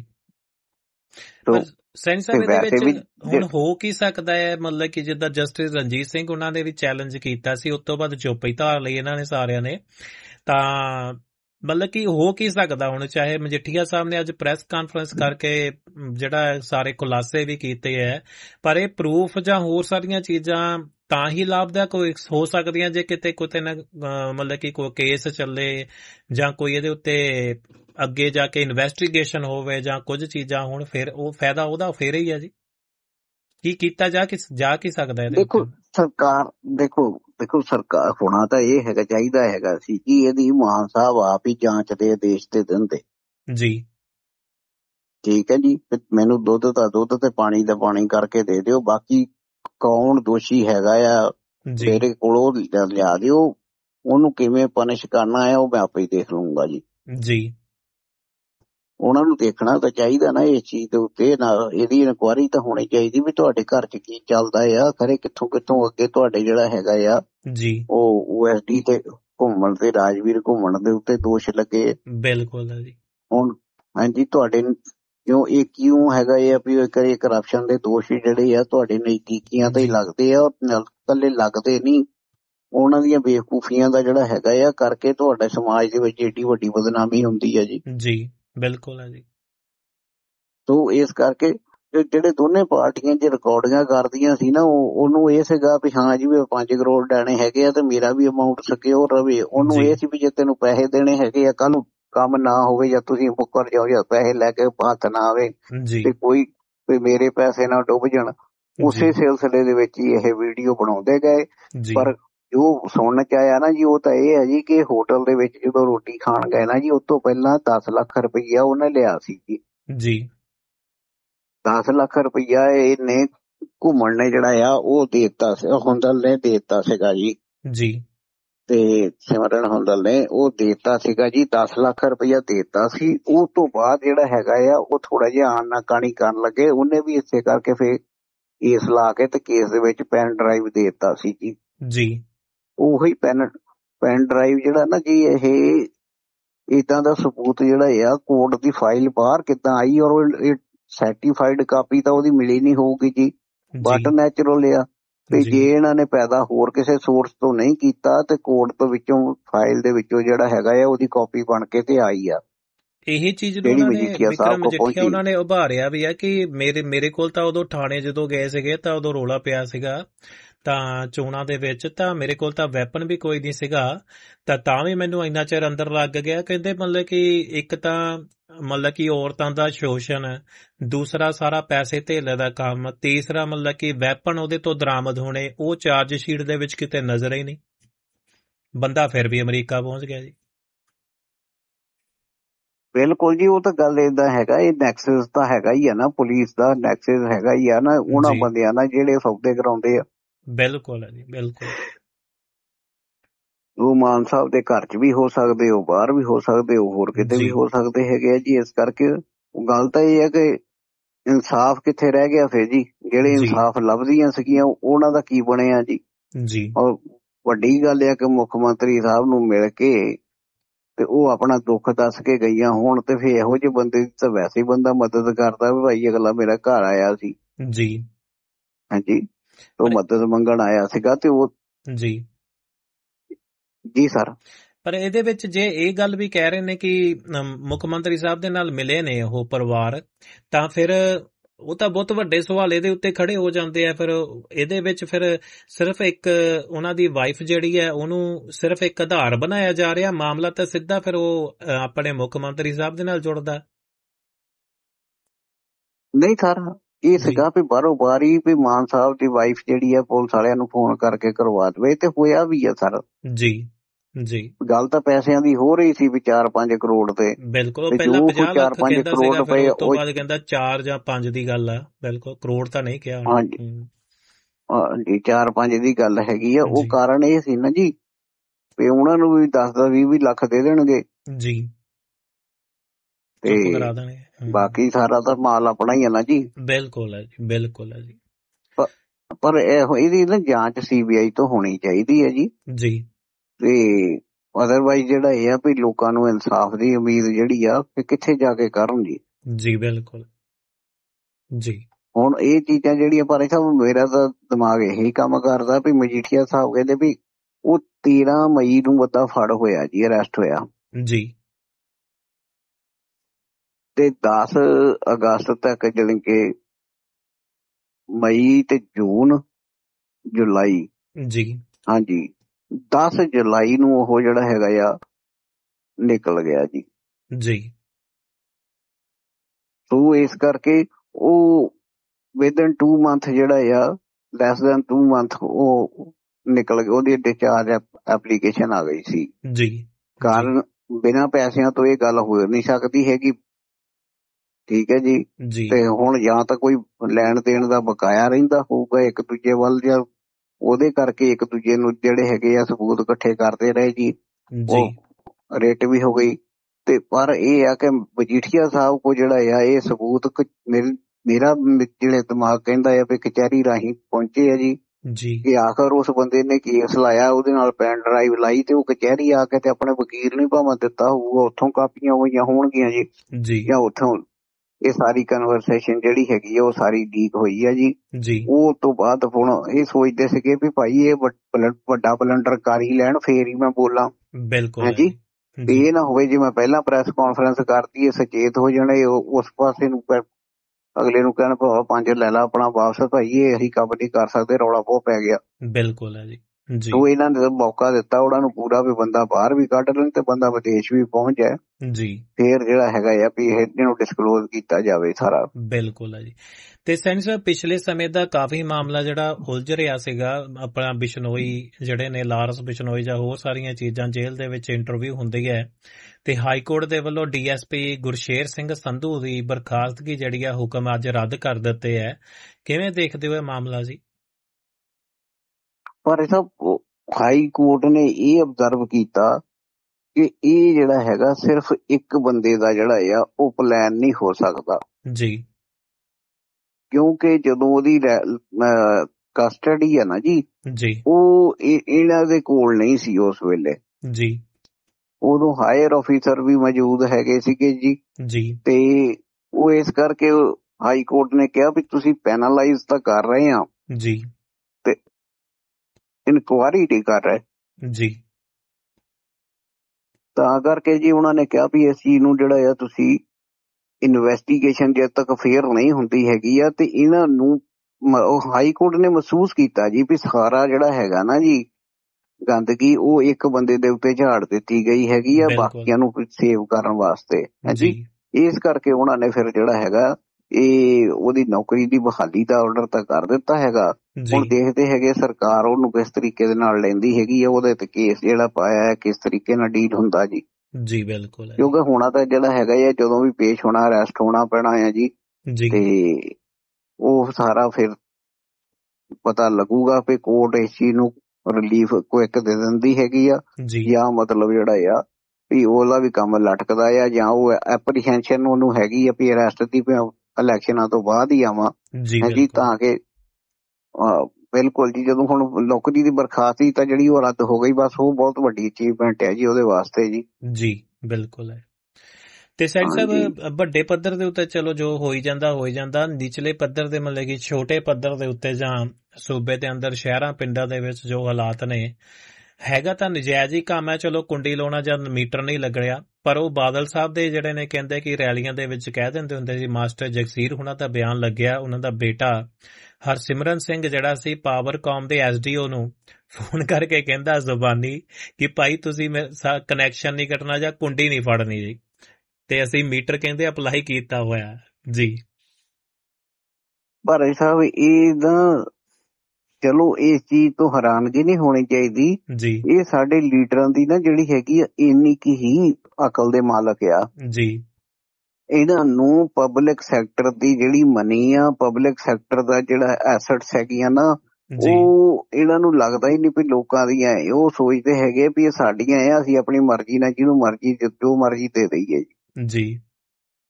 S2: ਪਰ ਸੈਣੀ ਸਾਹਿਬ ਇਹਦੇ ਵਿੱਚ ਹੁਣ ਹੋ ਕੀ ਸਕਦਾ ਹੈ, ਮਤਲਬ ਕਿ ਜਿੱਦਾਂ ਜਸਟਿਸ ਰਣਜੀਤ ਸਿੰਘ ਉਹਨਾਂ ਨੇ ਵੀ ਚੈਲੰਜ ਕੀਤਾ ਸੀ, ਉਸ ਤੋਂ ਬਾਅਦ ਚੁੱਪ ਹੀ ਧਾਰ ਲਈ ਇਹਨਾਂ ਨੇ ਸਾਰਿਆਂ ਨੇ, ਤਾਂ ਮਤਲਬ ਕਿ ਹੋ ਕੀ ਸਕਦਾ ਹੁਣ? ਚਾਹੇ ਮਜੀਠੀਆ ਸਾਹਿਬ ਨੇ ਅੱਜ ਪ੍ਰੈਸ ਕਾਨਫਰੰਸ ਕਰਕੇ ਜਿਹੜਾ ਸਾਰੇ ਖੁਲਾਸੇ ਵੀ ਕੀਤੇ ਹੈ, ਪਰ ਇਹ ਪ੍ਰੂਫ ਜਾਂ ਹੋਰ ਸਾਰੀਆਂ ਚੀਜ਼ਾਂ ਤਾਂ ਹੀ ਲਾਭਦਾਇਕ ਹੋ ਸਕਦੀਆਂ ਜੇ ਕਿਤੇ ਨਾ ਮਤਲਬ ਕਿ ਕੋਈ ਕੇਸ ਚੱਲੇ ਜਾਂ ਕੋਈ ਇਹਦੇ ਉੱਤੇ ਅੱਗੇ ਜਾ ਕੇ ਇਨਵੈਸਟੀਗੇਸ਼ਨ ਹੋਵੇ ਜਾਂ ਕੁਝ ਚੀਜ਼ਾਂ ਹੋਣ, ਫਿਰ ਉਹ ਫਾਇਦਾ ਉਹਦਾ ਫੇਰ ਹੀ ਹੈ ਜੀ। ਕੀ ਕੀਤਾ ਜਾ ਕੀ ਸਕਦਾ ਇਹਦੇ?
S1: ਦੇਖੋ ਸਰਕਾਰ, ਦੇਖੋ ਸਰਕਾਰ ਹੋਣਾ ਤਾਂ ਇਹ ਹੈਗਾ, ਚਾਹੀਦਾ ਹੈਗਾ ਸੀ ਕਿ ਇਹਦੀ ਮਾਨ ਸਾਹਿਬ ਆਪ ਹੀ ਜਾਂਚਦੇ ਦੇਸ਼ ਦੇ ਦਿੰਦੇ
S2: ਜੀ।
S1: ਠੀਕ ਹੈ ਜੀ, ਮੈਨੂੰ ਦੁੱਧ ਦਾ ਦੁੱਧ ਤੇ ਪਾਣੀ ਦਾ ਪਾਣੀ ਕਰਕੇ ਦੇ ਦਿਓ, ਬਾਕੀ ਕੌਣ ਦੋਸ਼ੀ ਹੈਗਾ ਆ ਮੇਰੇ ਕੋਲੋਂ ਲਿਆ ਦਿਓ, ਉਹਨੂੰ ਕਿਵੇਂ ਪਨਿਸ਼ ਕਰਨਾ ਹੈ ਉਹ ਮੈਂ ਆਪੇ ਹੀ ਦੇਖ ਲਊਂਗਾ ਜੀ।
S2: ਜੀ।
S1: ਉਹਨਾਂ ਨੂੰ ਦੇਖਣਾ ਤਾਂ ਚਾਹੀਦਾ ਨਾ ਇਸ ਚੀਜ਼ ਦੇ ਉੱਤੇ, ਨਾ ਇਹਦੀ ਇਨਕੁਆਇਰੀ ਤਾਂ ਹੋਣੀ ਚਾਹੀਦੀ ਵੀ ਤੁਹਾਡੇ ਘਰ 'ਚ ਕੀ ਚੱਲਦਾ ਆ, ਖਰੇ ਕਿੱਥੋਂ ਅੱਗੇ ਤੁਹਾਡੇ ਜਿਹੜਾ ਹੈਗਾ ਆ
S2: ਜੀ
S1: ਉਹ OSD ਤੇ ਘੁੰਮਣ ਤੇ ਰਾਜਵੀਰ ਘੁੰਮਣ ਦੇ ਉੱਤੇ ਦੋਸ਼ ਲੱਗੇ।
S2: ਬਿਲਕੁਲ ਜੀ। ਹੁਣ
S1: ਹਾਂਜੀ, ਤੁਹਾਡੇ ਕਿਉਂ ਹੈਗਾ ਆ ਵੀ ਕਰੇ ਕਰਪਸ਼ਨ ਦੇ ਦੋਸ਼ ਜਿਹੜੇ ਆ ਤੁਹਾਡੇ ਨਜ਼ਦੀਕੀਆਂ ਤੇ ਹੀ ਲੱਗਦੇ ਆ, ਇਕੱਲੇ ਲੱਗਦੇ ਨਹੀਂ, ਉਹਨਾਂ ਦੀਆਂ ਬੇਵਕੂਫੀਆਂ ਦਾ ਜਿਹੜਾ ਹੈਗਾ ਆ ਕਰਕੇ ਤੁਹਾਡੇ ਸਮਾਜ ਦੇ ਵਿੱਚ ਏਡੀ ਵੱਡੀ ਬਦਨਾਮੀ ਹੁੰਦੀ ਹੈ ਜੀ।
S2: ਜੀ ਬਿਲਕੁਲ ਹੈ ਜੀ।
S1: ਤੋ ਇਸ ਕਰਕੇ ਜਿਹੜੇ ਦੋਨੇ ਪਾਰਟੀਆਂ ਜੇ ਰਿਕਾਰਡਿੰਗਾਂ ਕਰਦੀਆਂ ਸੀ ਨਾ, ਉਹਨੂੰ ਇਹ ਸੀਗਾ ਵੀ ਹਾਂ ਜੀ ਵੀ 5 ਕਰੋੜ ਦੇਣੇ ਹੈਗੇ ਆ ਤੇ ਮੇਰਾ ਵੀ ਅਮਾਊਂਟ ਸਿਕਿਉਰ ਰਵੇ। ਉਹਨੂੰ ਇਹ ਸੀ ਵੀ ਜੇ ਤੈਨੂੰ ਪੈਸੇ ਦੇਣੇ ਹੈਗੇ ਆ, ਕੱਲ ਨੂੰ ਕੰਮ ਨਾ ਹੋਵੇ ਜਾਂ ਤੁਸੀਂ ਮੁੱਕਰ ਜਾਓ ਜਾਂ ਪੈਸੇ ਲੈ ਕੇ ਹੱਥ ਨਾ ਆਵੇ ਤੇ ਕੋਈ ਮੇਰੇ ਪੈਸੇ ਨਾ ਡੁੱਬ ਜਾਣ। ਉਸੇ ਸਿਲਸਿਲੇ ਦੇ ਵਿੱਚ ਹੀ ਇਹ ਵੀਡੀਓ ਬਣਾਉਂਦੇ ਗਏ। ਪਰ ਜੋ ਸੁਣਨ ਚ ਆਇਆ ਨਾ ਜੀ, ਉਹ ਤਾਂ ਇਹ ਹੈ ਜੀ ਕਿ ਹੋਟਲ ਦੇ ਵਿੱਚ ਜਦੋਂ ਰੋਟੀ ਖਾਣ ਗਏ ਨਾ ਜੀ, ਉਸ ਤੋਂ ਪਹਿਲਾਂ 10 ਲੱਖ ਰੁਪਈਆ ਉਹਨੇ ਲਿਆ ਸੀ ਜੀ। 10 ਲੱਖ ਰੁਪਈਆ ਇਹਨੇ ਘੁੰਮਣ ਨੇ ਜਿਹੜਾ ਆ ਉਹ ਦੇ ਦਿੱਤਾ ਸੀ, ਹੁੰਦਲ ਨੇ ਦੇ ਦਿੱਤਾ ਸੀਗਾ ਜੀ। ਤੇ ਸਿਮਰਨ ਹੁੰਦਲ ਨੇ ਉਹ ਦੇ ਦਿੱਤਾ ਸੀਗਾ ਜੀ, 10 ਲੱਖ ਰੁਪਈਆ ਦੇ ਦਿੱਤਾ ਸੀ। ਉਹ ਤੋਂ ਬਾਅਦ ਜਿਹੜਾ ਹੈਗਾ ਆ ਉਹ ਥੋੜਾ ਜਿਹਾ ਆਨਾਕਾਨੀ ਕਰਨ ਲੱਗੇ, ਉਹਨੇ ਵੀ ਇਸੇ ਕਰਕੇ ਫਿਰ ਕੇਸ ਲਾ ਕੇ ਤੇ ਕੇਸ ਦੇ ਵਿੱਚ ਪੈਨ ਡਰਾਈਵ ਦੇ ਦਿੱਤਾ ਸੀ ਜੀ। ਉਹੀ ਪੈਨ ਡਰਾਈਵ ਜਿਹੜਾ ਨਾ ਜੀ, ਇਹ ਏਦਾਂ ਦਾ ਸਬੂਤ ਜਿਹੜਾ ਆ ਕੋਰਟ ਦੀ ਫਾਈਲ ਬਾਹਰ ਕਿੱਦਾਂ ਆਈ, ਔਰ ਸਰਟੀਫਾਈਡ ਕਾਪੀ ਤਾਂ ਉਹਦੀ ਮਿਲੀ ਨਹੀਂ ਹੋਊਗੀ ਜੀ, ਬਟ ਨੈਚੁਰਲ ਆ। ਤੇ ਜੇ ਇਹਨਾਂ ਨੇ ਪੈਦਾ ਹੋਰ ਕਿਸੇ ਸੋਰਸ ਤੋਂ ਨਹੀਂ ਕੀਤਾ ਤੇ ਕੋਰਟ ਤੋਂ ਵਿੱਚੋਂ ਫਾਈਲ ਦੇ ਵਿੱਚੋਂ ਜਿਹੜਾ ਹੈਗਾ ਆ ਉਹਦੀ ਕਾਪੀ ਬਣ ਕੇ ਤੇ ਆਈ ਆ।
S2: ਇਹ ਚੀਜ਼ ਨੂੰ ਉਹਨਾਂ ਨੇ ਵਿਕਰਮ ਮਜੀਠੀਆ ਉਹਨਾਂ ਨੇ ਉਭਾਰਿਆ ਵੀ ਆ ਕਿ ਮੇਰੇ ਕੋਲ ਤਾਂ ਉਦੋਂ ਥਾਣੇ ਜਦੋਂ ਗਏ ਸੀਗੇ ਤਾਂ ਉਦੋਂ ਰੌਲਾ ਪਿਆ ਸੀਗਾ ਤਾਂ ਚੋਣਾਂ ਦੇ ਵਿੱਚ, ਤਾਂ ਮੇਰੇ ਕੋਲ ਤਾਂ ਵੈਪਨ ਵੀ ਕੋਈ ਨਹੀਂ ਸੀਗਾ, ਤਾਂ ਵੀ ਮੈਨੂੰ ਇੰਨਾ ਚਿਰ ਅੰਦਰ ਲੱਗ ਗਿਆ। ਕਹਿੰਦੇ ਮਤਲਬ ਕਿ ਇੱਕ ਤਾਂ ਮਤਲਬ ਕਿ ਔਰਤਾਂ ਦਾ ਸ਼ੋਸ਼ਣ, ਦੂਸਰਾ ਸਾਰਾ ਪੈਸੇ ਧੇਲੇ ਦਾ ਕੰਮ, ਤੀਸਰਾ ਮਤਲਬ ਕਿ ਵੈਪਨ ਉਹਦੇ ਤੋਂ ਬਰਾਮਦ ਹੋਣੇ, ਉਹ ਚਾਰਜ ਸ਼ੀਟ ਦੇ ਵਿੱਚ ਕਿਤੇ ਨਜ਼ਰ ਹੀ ਨਹੀਂ। ਬੰਦਾ ਫਿਰ ਵੀ ਅਮਰੀਕਾ ਪਹੁੰਚ ਗਿਆ ਜੀ।
S1: ਬਿਲਕੁਲ ਜੀ, ਉਹ ਤਾਂ ਗੱਲ ਏਦਾਂ ਹੈਗਾ, ਇਹ ਨੈਕਸਸ ਤਾਂ ਹੈਗਾ ਹੀ ਆ ਨਾ, ਪੁਲਿਸ ਦਾ ਨੈਕਸਸ ਹੈਗਾ ਹੀ ਆ ਨਾ ਉਹਨਾਂ ਬੰਦਿਆਂ ਨਾਲ ਜਿਹੜੇ ਸੌਦੇ ਕਰਾਉਂਦੇ ਆ।
S2: ਬਿਲਕੁਲ ਹੈ ਜੀ, ਬਿਲਕੁਲ।
S1: ਉਹ ਮਾਨ ਸਾਹਿਬ ਦੇ ਘਰ 'ਚ ਵੀ ਹੋ ਸਕਦੇ, ਉਹ ਬਾਹਰ ਵੀ ਹੋ ਸਕਦੇ, ਉਹ ਹੋਰ ਕਿਤੇ ਵੀ ਹੋ ਸਕਦੇ ਹੈਗੇ ਆ ਜੀ। ਇਸ ਕਰਕੇ ਗੱਲ ਤਾਂ ਇਹ ਹੈ ਕਿ ਇਨਸਾਫ ਕਿੱਥੇ ਰਹਿ ਗਿਆ ਫਿਰ ਜੀ, ਜਿਹੜੇ ਇਨਸਾਫ ਲੱਭਦੀਆਂ ਸੀਗੀਆਂ ਉਹਨਾਂ ਦਾ ਕੀ ਬਣਿਆ ਜੀ। ਔਰ ਵੱਡੀ ਗੱਲ ਹੈ ਕਿ ਮੁੱਖ ਮੰਤਰੀ ਸਾਹਿਬ ਨੂੰ ਮਿਲ ਕੇ ਤੇ ਉਹ ਆਪਣਾ ਦੁੱਖ ਦੱਸ ਕੇ ਗਈਆਂ ਹੋਣ, ਤੇ ਫਿਰ ਇਹੋ ਜਿਹੇ ਬੰਦੇ ਦੀ ਤਾਂ ਵੈਸੇ ਹੀ ਬੰਦਾ ਮਦਦ ਕਰਦਾ ਵੀ ਭਾਈ ਅਗਲਾ ਮੇਰਾ ਘਰ ਆਇਆ ਸੀ ਜੀ, ਹਾਂਜੀ, ਉਹ ਮਦਦ ਮੰਗਣ ਆਇਆ ਸੀਗਾ ਤੇ ਉਹ ਜੀ ਸਰ।
S2: ਪਰ ਇਹਦੇ ਵਿੱਚ ਜੇ ਇਹ ਗੱਲ ਵੀ ਕਹਿ ਰਹੇ ਨੇ ਕਿ ਮੁੱਖ ਮੰਤਰੀ ਸਾਹਿਬ ਦੇ ਨਾਲ ਮਿਲੇ ਨੇ ਉਹ ਪਰਿਵਾਰ, ਤਾਂ ਫਿਰ ਉਹ ਤਾਂ ਬਹੁਤ ਵੱਡੇ ਸਵਾਲ ਇਹਦੇ ਉੱਤੇ ਖੜੇ ਹੋ ਜਾਂਦੇ ਆ। ਫਿਰ ਇਹਦੇ ਵਿੱਚ ਫਿਰ ਸਿਰਫ ਇੱਕ ਉਹਨਾਂ ਦੀ ਵਾਈਫ ਜਿਹੜੀ ਹੈ ਉਹਨੂੰ ਸਿਰਫ ਇੱਕ ਆਧਾਰ ਬਣਾਇਆ ਜਾ ਰਿਹਾ, ਮਾਮਲਾ ਤਾਂ ਸਿੱਧਾ ਫਿਰ ਉਹ ਆਪਣੇ ਮੁੱਖ ਮੰਤਰੀ ਸਾਹਿਬ ਦੇ ਨਾਲ ਜੁੜਦਾ
S1: ਨਹੀਂ ਸਰ। ਇਹ ਸੀਗਾ ਵੀ ਬਾਹਰੋਂ ਬਾਰੀ ਵੀ ਮਾਨ ਸਾਹਿਬ ਦੀ ਵਾਈਫ ਜਿਹੜੀ ਆ ਪੁਲਿਸ ਵਾਲਿਆਂ ਨੂੰ ਫੋਨ ਕਰਕੇ ਕਰਵਾ ਦੇਵੇ, ਤੇ ਹੋਇਆ ਵੀ ਆ ਸਰ ਜੀ। ਗੱਲ ਤਾਂ ਪੈਸਿਆਂ ਦੀ ਹੋ ਰਹੀ ਸੀ ਵੀ 4-5 ਕਰੋੜ ਤੇ
S2: ਬਿਲਕੁਲ, ਪਹਿਲਾਂ 50 ਲੱਖ ਕਹਿੰਦਾ ਸੀਗਾ, ਫਿਰ ਉਸ ਤੋਂ ਬਾਅਦ ਕਹਿੰਦਾ 4 ਜਾਂ 5 ਦੀ ਗੱਲ ਆ। ਬਿਲਕੁਲ, ਕਰੋੜ ਤਾਂ ਨਹੀਂ ਕਿਹਾ।
S1: ਹਾਂਜੀ 4-5 ਦੀ ਗੱਲ ਹੈਗੀ ਆ। ਉਹ ਕਾਰਨ ਇਹ ਸੀ ਨਾ ਜੀ ਵੀ ਉਹਨਾਂ ਨੂੰ ਵੀ 10-20 ਲੱਖ ਦੇ ਦੇਣਗੇ ਜੀ, ਤੇ ਬਾਕੀ ਸਾਰਾ ਤਾਂ ਮਾਲ ਆਪਣਾ ਹੀ ਹੈ ਨਾ ਜੀ।
S2: ਬਿਲਕੁਲ ਹੈ ਜੀ, ਬਿਲਕੁਲ ਹੈ ਜੀ।
S1: ਪਰ ਇਹਦੀ ਨਾ ਜਾਂਚ CBI ਤੋਂ ਹੋਣੀ ਚਾਹੀਦੀ ਹੈ ਜੀ। ਤੇ ਅਦਰਵਾਈਜ਼ ਜਿਹੜਾ ਇਹ ਆ ਵੀ ਲੋਕਾਂ ਨੂੰ ਇਨਸਾਫ ਦੀ ਉਮੀਦ ਜਿਹੜੀ ਆ ਕਿ ਕਿੱਥੇ ਜਾ ਕੇ ਕਰਨ
S2: ਜੀ। ਬਿਲਕੁਲ ਜੀ।
S1: ਹੁਣ ਇਹ ਚੀਜ਼ਾਂ ਜਿਹੜੀਆਂ ਪਰ ਸਾਹਿਬ ਮੇਰਾ ਤਾਂ ਦਿਮਾਗ ਇਹੀ ਕੰਮ ਕਰਦਾ ਵੀ ਮਜੀਠੀਆ ਸਾਹਿਬ ਕਹਿੰਦੇ ਵੀ ਉਹ 13 ਮਈ ਨੂੰ ਬੰਦਾ ਫੜ ਹੋਇਆ ਜੀ, ਅਰੈਸਟ ਹੋਇਆ
S2: ਜੀ,
S1: ਤੇ 10 ਅਗਸਤ ਤੱਕ ਜਾਣੀ ਕਿ ਮਈ ਤੇ ਜੂਨ ਜੁਲਾਈ
S2: ਜੀ,
S1: ਹਾਂਜੀ 10 ਜੁਲਾਈ ਨੂੰ ਉਹ ਜਿਹੜਾ ਹੈਗਾ ਆ ਨਿਕਲ ਗਿਆ ਜੀ।
S2: ਜੀ,
S1: ਸੋ ਇਸ ਕਰਕੇ ਉਹ ਵਿਦਨ 2 ਮੰਥ ਜਿਹੜਾ ਆ ਲੈਸ ਦੈਨ 2 ਮੰਥ ਉਹ ਨਿਕਲ ਗਿਆ, ਉਹਦੀ ਡਿਸਚਾਰਜ ਐਪਲੀਕੇਸ਼ਨ ਆ ਗਈ ਸੀ
S2: ਜੀ।
S1: ਕਾਰਨ ਬਿਨਾਂ ਪੈਸਿਆਂ ਤੋਂ ਇਹ ਗੱਲ ਹੋ ਨਹੀਂ ਸਕਦੀ ਹੈਗੀ, ਠੀਕ ਹੈ ਜੀ। ਤੇ ਹੁਣ ਜਾਂ ਤਾਂ ਕੋਈ ਲੈਣ ਦੇਣ ਦਾ ਬਕਾਇਆ ਰਹਿੰਦਾ ਹੋਊਗਾ ਇੱਕ ਦੂਜੇ ਵੱਲ, ਜਾਂ ਉਹਦੇ ਕਰਕੇ ਇੱਕ ਦੂਜੇ ਨੂੰ ਜਿਹੜੇ ਹੈਗੇ ਆ ਸਬੂਤ ਇਕੱਠੇ ਕਰਦੇ ਰਹੇ ਜੀ, ਉਹ ਰੇਟ ਵੀ ਹੋ ਗਈ। ਤੇ ਪਰ ਇਹ ਆ ਕਿ ਮਜੀਠੀਆ ਸਾਹਿਬ ਕੋ ਜਿਹੜਾ ਆ ਇਹ ਸਬੂਤ ਮੇਰਾ ਜਿਹੜੇ ਦਿਮਾਗ ਕਹਿੰਦਾ ਆ ਵੀ ਕਚਹਿਰੀ ਰਾਹੀਂ ਪਹੁੰਚੇ ਆ ਜੀ ਕਿ ਆਖਰ ਉਸ ਬੰਦੇ ਨੇ ਕੇਸ ਲਾਇਆ, ਉਹਦੇ ਨਾਲ ਪੈਨ ਡਰਾਈਵ ਲਾਈ ਤੇ ਉਹ ਕਚਹਿਰੀ ਆ ਕੇ ਤੇ ਆਪਣੇ ਵਕੀਲ ਨੇ ਭਾਵੇਂ ਦਿੱਤਾ ਹੋਊਗਾ, ਉੱਥੋਂ ਕਾਪੀਆਂ ਹੋਈਆਂ ਹੋਣਗੀਆਂ ਜੀ, ਜਾਂ ਉੱਥੋਂ ਇਹ ਸਾਰੀ ਕਨਵਰਸੇਸ਼ਨ ਜਿਹੜੀ ਹੈਗੀ ਆ ਉਹ ਸਾਰੀ ਲੀਕ ਹੋਈ ਆ ਜੀ। ਉਹ ਤੋਂ ਬਾਅਦ ਹੁਣ ਇਹ ਸੋਚਦੇ ਸੀਗੇ ਵੀ ਭਾਈ ਇਹ ਵੱਡਾ ਬਲੰਡਰ ਕਰ ਹੀ ਲੈਣ ਫੇਰ ਹੀ ਮੈਂ ਬੋਲਾਂ।
S2: ਬਿਲਕੁਲ
S1: ਜੀ, ਇਹ ਨਾ ਹੋਵੇ ਜੇ ਮੈਂ ਪਹਿਲਾਂ ਪ੍ਰੈਸ ਕਾਨਫਰੰਸ ਕਰਤੀ ਹੈ ਸਚੇਤ ਹੋ ਜਾਣੇ ਉਸ ਪਾਸੇ ਨੂੰ, ਅਗਲੇ ਨੂੰ ਕਹਿਣ ਭਾਵੇਂ 5 ਲੈ ਲਾ ਆਪਣਾ ਵਾਪਸ, ਭਾਈ ਇਹ ਅਸੀਂ ਕੰਮ ਨਹੀਂ ਕਰ ਸਕਦੇ, ਰੌਲਾ ਬਹੁਤ ਪੈ ਗਿਆ।
S2: ਬਿਲਕੁਲ ਹੈ ਜੀ।
S1: ਸੋ ਇਹਨਾਂ ਨੇ ਮੌਕਾ ਦਿੱਤਾ ਉਹਨਾਂ ਨੂੰ ਪੂਰਾ ਵੀ ਬੰਦਾ ਬਾਹਰ ਵੀ ਕੱਢ ਲੈਣ ਤੇ ਬੰਦਾ ਵਿਦੇਸ਼ ਵੀ ਪਹੁੰਚ ਜਾਏ, ਫੇਰ ਜਿਹੜਾ ਹੈਗਾ ਆ ਵੀ ਇਹਨੂੰ ਡਿਸਕਲੋਜ਼ ਕੀਤਾ ਜਾਵੇ ਸਾਰਾ।
S2: ਬਿਲਕੁਲ ਹੈ ਜੀ। ਤੇ ਸੈਣੀ ਸਾਹਿਬ ਪਿਛਲੇ ਸਮੇਂ ਦਾ ਕਾਫੀ ਮਾਮਲਾ ਜਿਹੜਾ ਉਲਝ ਰਿਹਾ ਸੀਗਾ, ਆਪਣਾ ਬਿਸ਼ਨੋਈ ਜਿਹੜੇ ਨੇ ਲਾਰੈਂਸ ਬਿਸ਼ਨੋਈ ਜਾਂ ਹੋਰ ਸਾਰੀਆਂ ਚੀਜ਼ਾਂ ਜੇਲ੍ਹ ਦੇ ਵਿੱਚ ਇੰਟਰਵਿਊ ਹੁੰਦੀ ਹੈ ਤੇ ਹਾਈ ਕੋਰਟ ਦੇ ਵੱਲੋਂ DSP ਗੁਰਸ਼ੇਰ ਸਿੰਘ ਸੰਧੂ ਦੀ ਬਰਖਾਸਤਗੀ ਜਿਹੜੀ ਆ ਹੁਕਮ ਅੱਜ ਰੱਦ ਕਰ ਦਿੱਤੇ ਹੈ, ਕਿਵੇਂ ਦੇਖਦੇ ਹੋ ਇਹ ਮਾਮਲਾ ਜੀ?
S1: ਪਰ ਇਹ ਸਭ ਹਾਈ ਕੋਰਟ ਨੇ ਇਹ ਅਬਜ਼ਰਵ ਕੀਤਾ ਕਿ ਇਹ ਜਿਹੜਾ ਹੈਗਾ ਸਿਰਫ ਇੱਕ ਬੰਦੇ ਦਾ ਜਿਹੜਾ ਆ ਉਹ ਪਲਾਨ ਨਹੀਂ ਹੋ ਸਕਦਾ
S2: ਜੀ,
S1: ਕਿਉਂਕਿ ਜਦੋਂ ਉਹਦੀ ਕਸਟਡੀ ਹੈ ਨਾ ਜੀ, ਉਹ ਇਹਨਾਂ ਦੇ ਕੋਲ ਨਹੀਂ ਸੀ ਉਸ ਵੇਲੇ
S2: ਜੀ,
S1: ਉਦੋਂ ਹਾਇਰ ਆਫੀਸਰ ਵੀ ਮੌਜੂਦ ਹੈਗੇ ਸੀਗੇ ਜੀ, ਤੇ ਉਹ ਇਸ ਕਰਕੇ ਹਾਈ ਕੋਰਟ ਨੇ ਕਿਹਾ ਵੀ ਤੁਸੀਂ ਪੈਨਲਾਈਜ਼ ਤਾਂ ਕਰ ਰਹੇ ਆ
S2: ਜੀ,
S1: ਤੇ ਇਨਕੁਆਇਰੀ ਨਹੀਂ ਕਰ ਰਹੇ
S2: ਜੀ,
S1: ਤਾਂ ਕਰਕੇ ਜੀ ਉਹਨਾਂ ਨੇ ਕਿਹਾ ਵੀ ਇਸ ਚੀਜ਼ ਨੂੰ ਜਿਹੜਾ ਆ ਤੁਸੀਂ ਇਨਵੈਸਟੀਗੇਸ਼ਨ ਜਦ ਤੱਕ ਫੇਅਰ ਨਹੀਂ ਹੁੰਦੀ ਹੈਗੀ ਆ, ਤੇ ਇਹਨਾਂ ਨੂੰ ਹਾਈ ਕੋਰਟ ਨੇ ਮਹਿਸੂਸ ਕੀਤਾ ਜੀ ਵੀ ਸਾਰਾ ਜਿਹੜਾ ਹੈਗਾ ਨਾ ਜੀ ਗੰਦਗੀ ਉਹ ਇੱਕ ਬੰਦੇ ਦੇ ਉੱਤੇ ਝਾੜ ਦਿੱਤੀ ਗਈ ਹੈਗੀ ਆ ਬਾਕੀਆਂ ਨੂੰ ਸੇਵ ਕਰਨ ਵਾਸਤੇ ਹੈ ਜੀ। ਇਸ ਕਰਕੇ ਉਹਨਾਂ ਨੇ ਫਿਰ ਜਿਹੜਾ ਹੈਗਾ ਇਹ ਉਹਦੀ ਨੌਕਰੀ ਦੀ ਬਹਾਲੀ ਦਾ ਆਰਡਰ ਤਾਂ ਕਰ ਦਿੱਤਾ ਹੈਗਾ। ਹੁਣ ਦੇਖਦੇ ਹੈਗੇ ਸਰਕਾਰ ਉਹਨੂੰ ਕਿਸ ਤਰੀਕੇ ਦੇ ਨਾਲ ਲੈਂਦੀ ਹੈਗੀ ਆ, ਉਹਦੇ ਤੇ ਕੇਸ ਜਿਹੜਾ ਪਾਇਆ ਹੈ ਕਿਸ ਤਰੀਕੇ ਨਾਲ ਡੀਲ ਹੁੰਦਾ ਜੀ।
S2: ਜੀ ਬਿਲਕੁਲ,
S1: ਕਿਉਂਕਿ ਹੋਣਾ ਤਾਂ ਜਿਹੜਾ ਹੈਗਾ ਆ ਜਦੋਂ ਵੀ ਪੇਸ਼ ਹੋਣਾ ਅਰੈਸਟ ਹੋਣਾ ਪੈਣਾ ਆ ਜੀ, ਤੇ ਉਹ ਸਾਰਾ ਫਿਰ ਪਤਾ ਲੱਗੂਗਾ ਵੀ ਕੋਰਟ ਇਸ ਚੀਜ਼ ਨੂੰ ਰਿਲੀਫ ਕੁਇਕ ਦੇ ਦਿੰਦੀ ਹੈਗੀ ਆ, ਜਾਂ ਮਤਲਬ ਜਿਹੜਾ ਆ ਵੀ ਉਹਦਾ ਵੀ ਕੰਮ ਲਟਕਦਾ ਆ, ਜਾਂ ਉਹ ਐਪਰੀਹੈਂਸ਼ਨ ਉਹਨੂੰ ਹੈਗੀ ਆ ਵੀ ਅਰੈਸਟ ਦੀ ਇਲੈਕਸ਼ਨਾਂ ਤੋਂ ਬਾਅਦ ਹੀ ਆਵਾਂ ਜੀ, ਤਾਂ ਕਿ ਬਿਲਕੁਲ ਜੀ ਜਦੋਂ ਹੁਣ ਨੌਕਰੀ ਦੀ ਬਰਖਾਸਤੀ ਤਾਂ ਜਿਹੜੀ ਉਹ ਰੱਦ ਹੋ ਗਈ, ਬਸ ਉਹ ਬਹੁਤ ਵੱਡੀ ਅਚੀਵਮੈਂਟ ਹੈ ਜੀ ਉਹਦੇ ਵਾਸਤੇ ਜੀ।
S2: ਬਿਲਕੁਲ ਹੈ। ਤੇ ਸੈਣੀ ਸਾਹਿਬ ਵੱਡੇ ਪੱਧਰ ਦੇ ਉੱਤੇ ਚਲੋ ਜੋ ਹੋਈ ਜਾਂਦਾ, ਨਿਚਲੇ ਪੱਧਰ ਦੇ ਮਤਲਬ ਕਿ ਛੋਟੇ ਪੱਧਰ ਦੇ ਉੱਤੇ ਜਾਂ ਸੂਬੇ ਦੇ ਅੰਦਰ ਸ਼ਹਿਰਾਂ ਪਿੰਡਾਂ ਦੇ ਵਿੱਚ ਜੋ ਹਾਲਾਤ ਨੇ, ਹੈਗਾ ਤਾਂ ਨਜਾਇਜ਼ ਹੀ ਕੰਮ ਹੈ, ਚਲੋ ਕੁੰਡੀ ਲਾਉਣਾ ਜਾਂ ਮੀਟਰ ਨਹੀਂ ਲੱਗਿਆ, ਪਰ ਉਹ ਬਾਦਲ ਸਾਹਿਬ ਦੇ ਜਿਹੜੇ ਨੇ ਕਹਿੰਦੇ ਕਿ ਰੈਲੀਆਂ ਦੇ ਵਿੱਚ ਕਹਿ ਦਿੰਦੇ ਹੁੰਦੇ ਸੀ, ਮਾਸਟਰ ਜਗਸੀਰ ਹੁਣਾਂ ਦਾ ਬਿਆਨ ਲੱਗਿਆ, ਉਹਨਾਂ ਦਾ ਬੇਟਾ ਹਰਸਿਮਰਨ ਸਿੰਘ ਜਿਹੜਾ ਸੀ ਪਾਵਰਕਾਮ ਦੇ SDO ਨੂੰ ਫੋਨ ਕਰਕੇ ਕਹਿੰਦਾ ਜ਼ੁਬਾਨੀ ਕਿ ਭਾਈ ਤੁਸੀਂ ਕਨੈਕਸ਼ਨ ਨਹੀਂ ਕੱਟਣਾ ਜਾਂ ਕੁੰਡੀ ਨਹੀਂ ਫੜਨੀ ਜੀ, ਤੇ ਅਸੀਂ ਮੀਟਰ ਕਹਿੰਦੇ ਅਪਲਾਈ ਕੀਤਾ ਹੋਇਆ ਜੀ।
S1: ਭਾਈ ਸਾਹਿਬ ਇਹ ਨਾ ਚਲੋ ਇਸ ਚੀਜ਼ ਤੋਂ ਹੈਰਾਨਗੀ ਨਹੀਂ ਹੋਣੀ ਚਾਹੀਦੀ ਜੀ, ਇਹ ਸਾਡੇ ਲੀਡਰਾਂ ਦੀ ਨਾ ਜਿਹੜੀ ਹੈਗੀ ਆ ਇੰਨੀ ਕੀ ਹੀ ਅਕਲ ਦੇ ਮਾਲਕ ਆ ਜੀ। ਇਹਨਾਂ ਨੂੰ ਪਬਲਿਕ ਸੈਕਟਰ ਦੀ ਜਿਹੜੀ ਮਨੀ ਆ, ਪਬਲਿਕ ਸੈਕਟਰ ਦਾ ਜਿਹੜਾ ਐਸੈਟਸ ਹੈਗੀਆਂ ਨਾ, ਉਹ ਇਹਨਾਂ ਨੂੰ ਲੱਗਦਾ ਹੀ ਨਹੀਂ ਵੀ ਲੋਕਾਂ ਦੀਆਂ, ਉਹ ਸੋਚਦੇ ਹੈਗੇ ਵੀ ਇਹ ਸਾਡੀਆਂ ਆ, ਅਸੀਂ ਆਪਣੀ ਮਰਜ਼ੀ ਨਾਲ ਜਿਹਨੂੰ ਮਰਜ਼ੀ ਜੋ ਮਰਜ਼ੀ ਦੇ ਦਈਏ ਜੀ।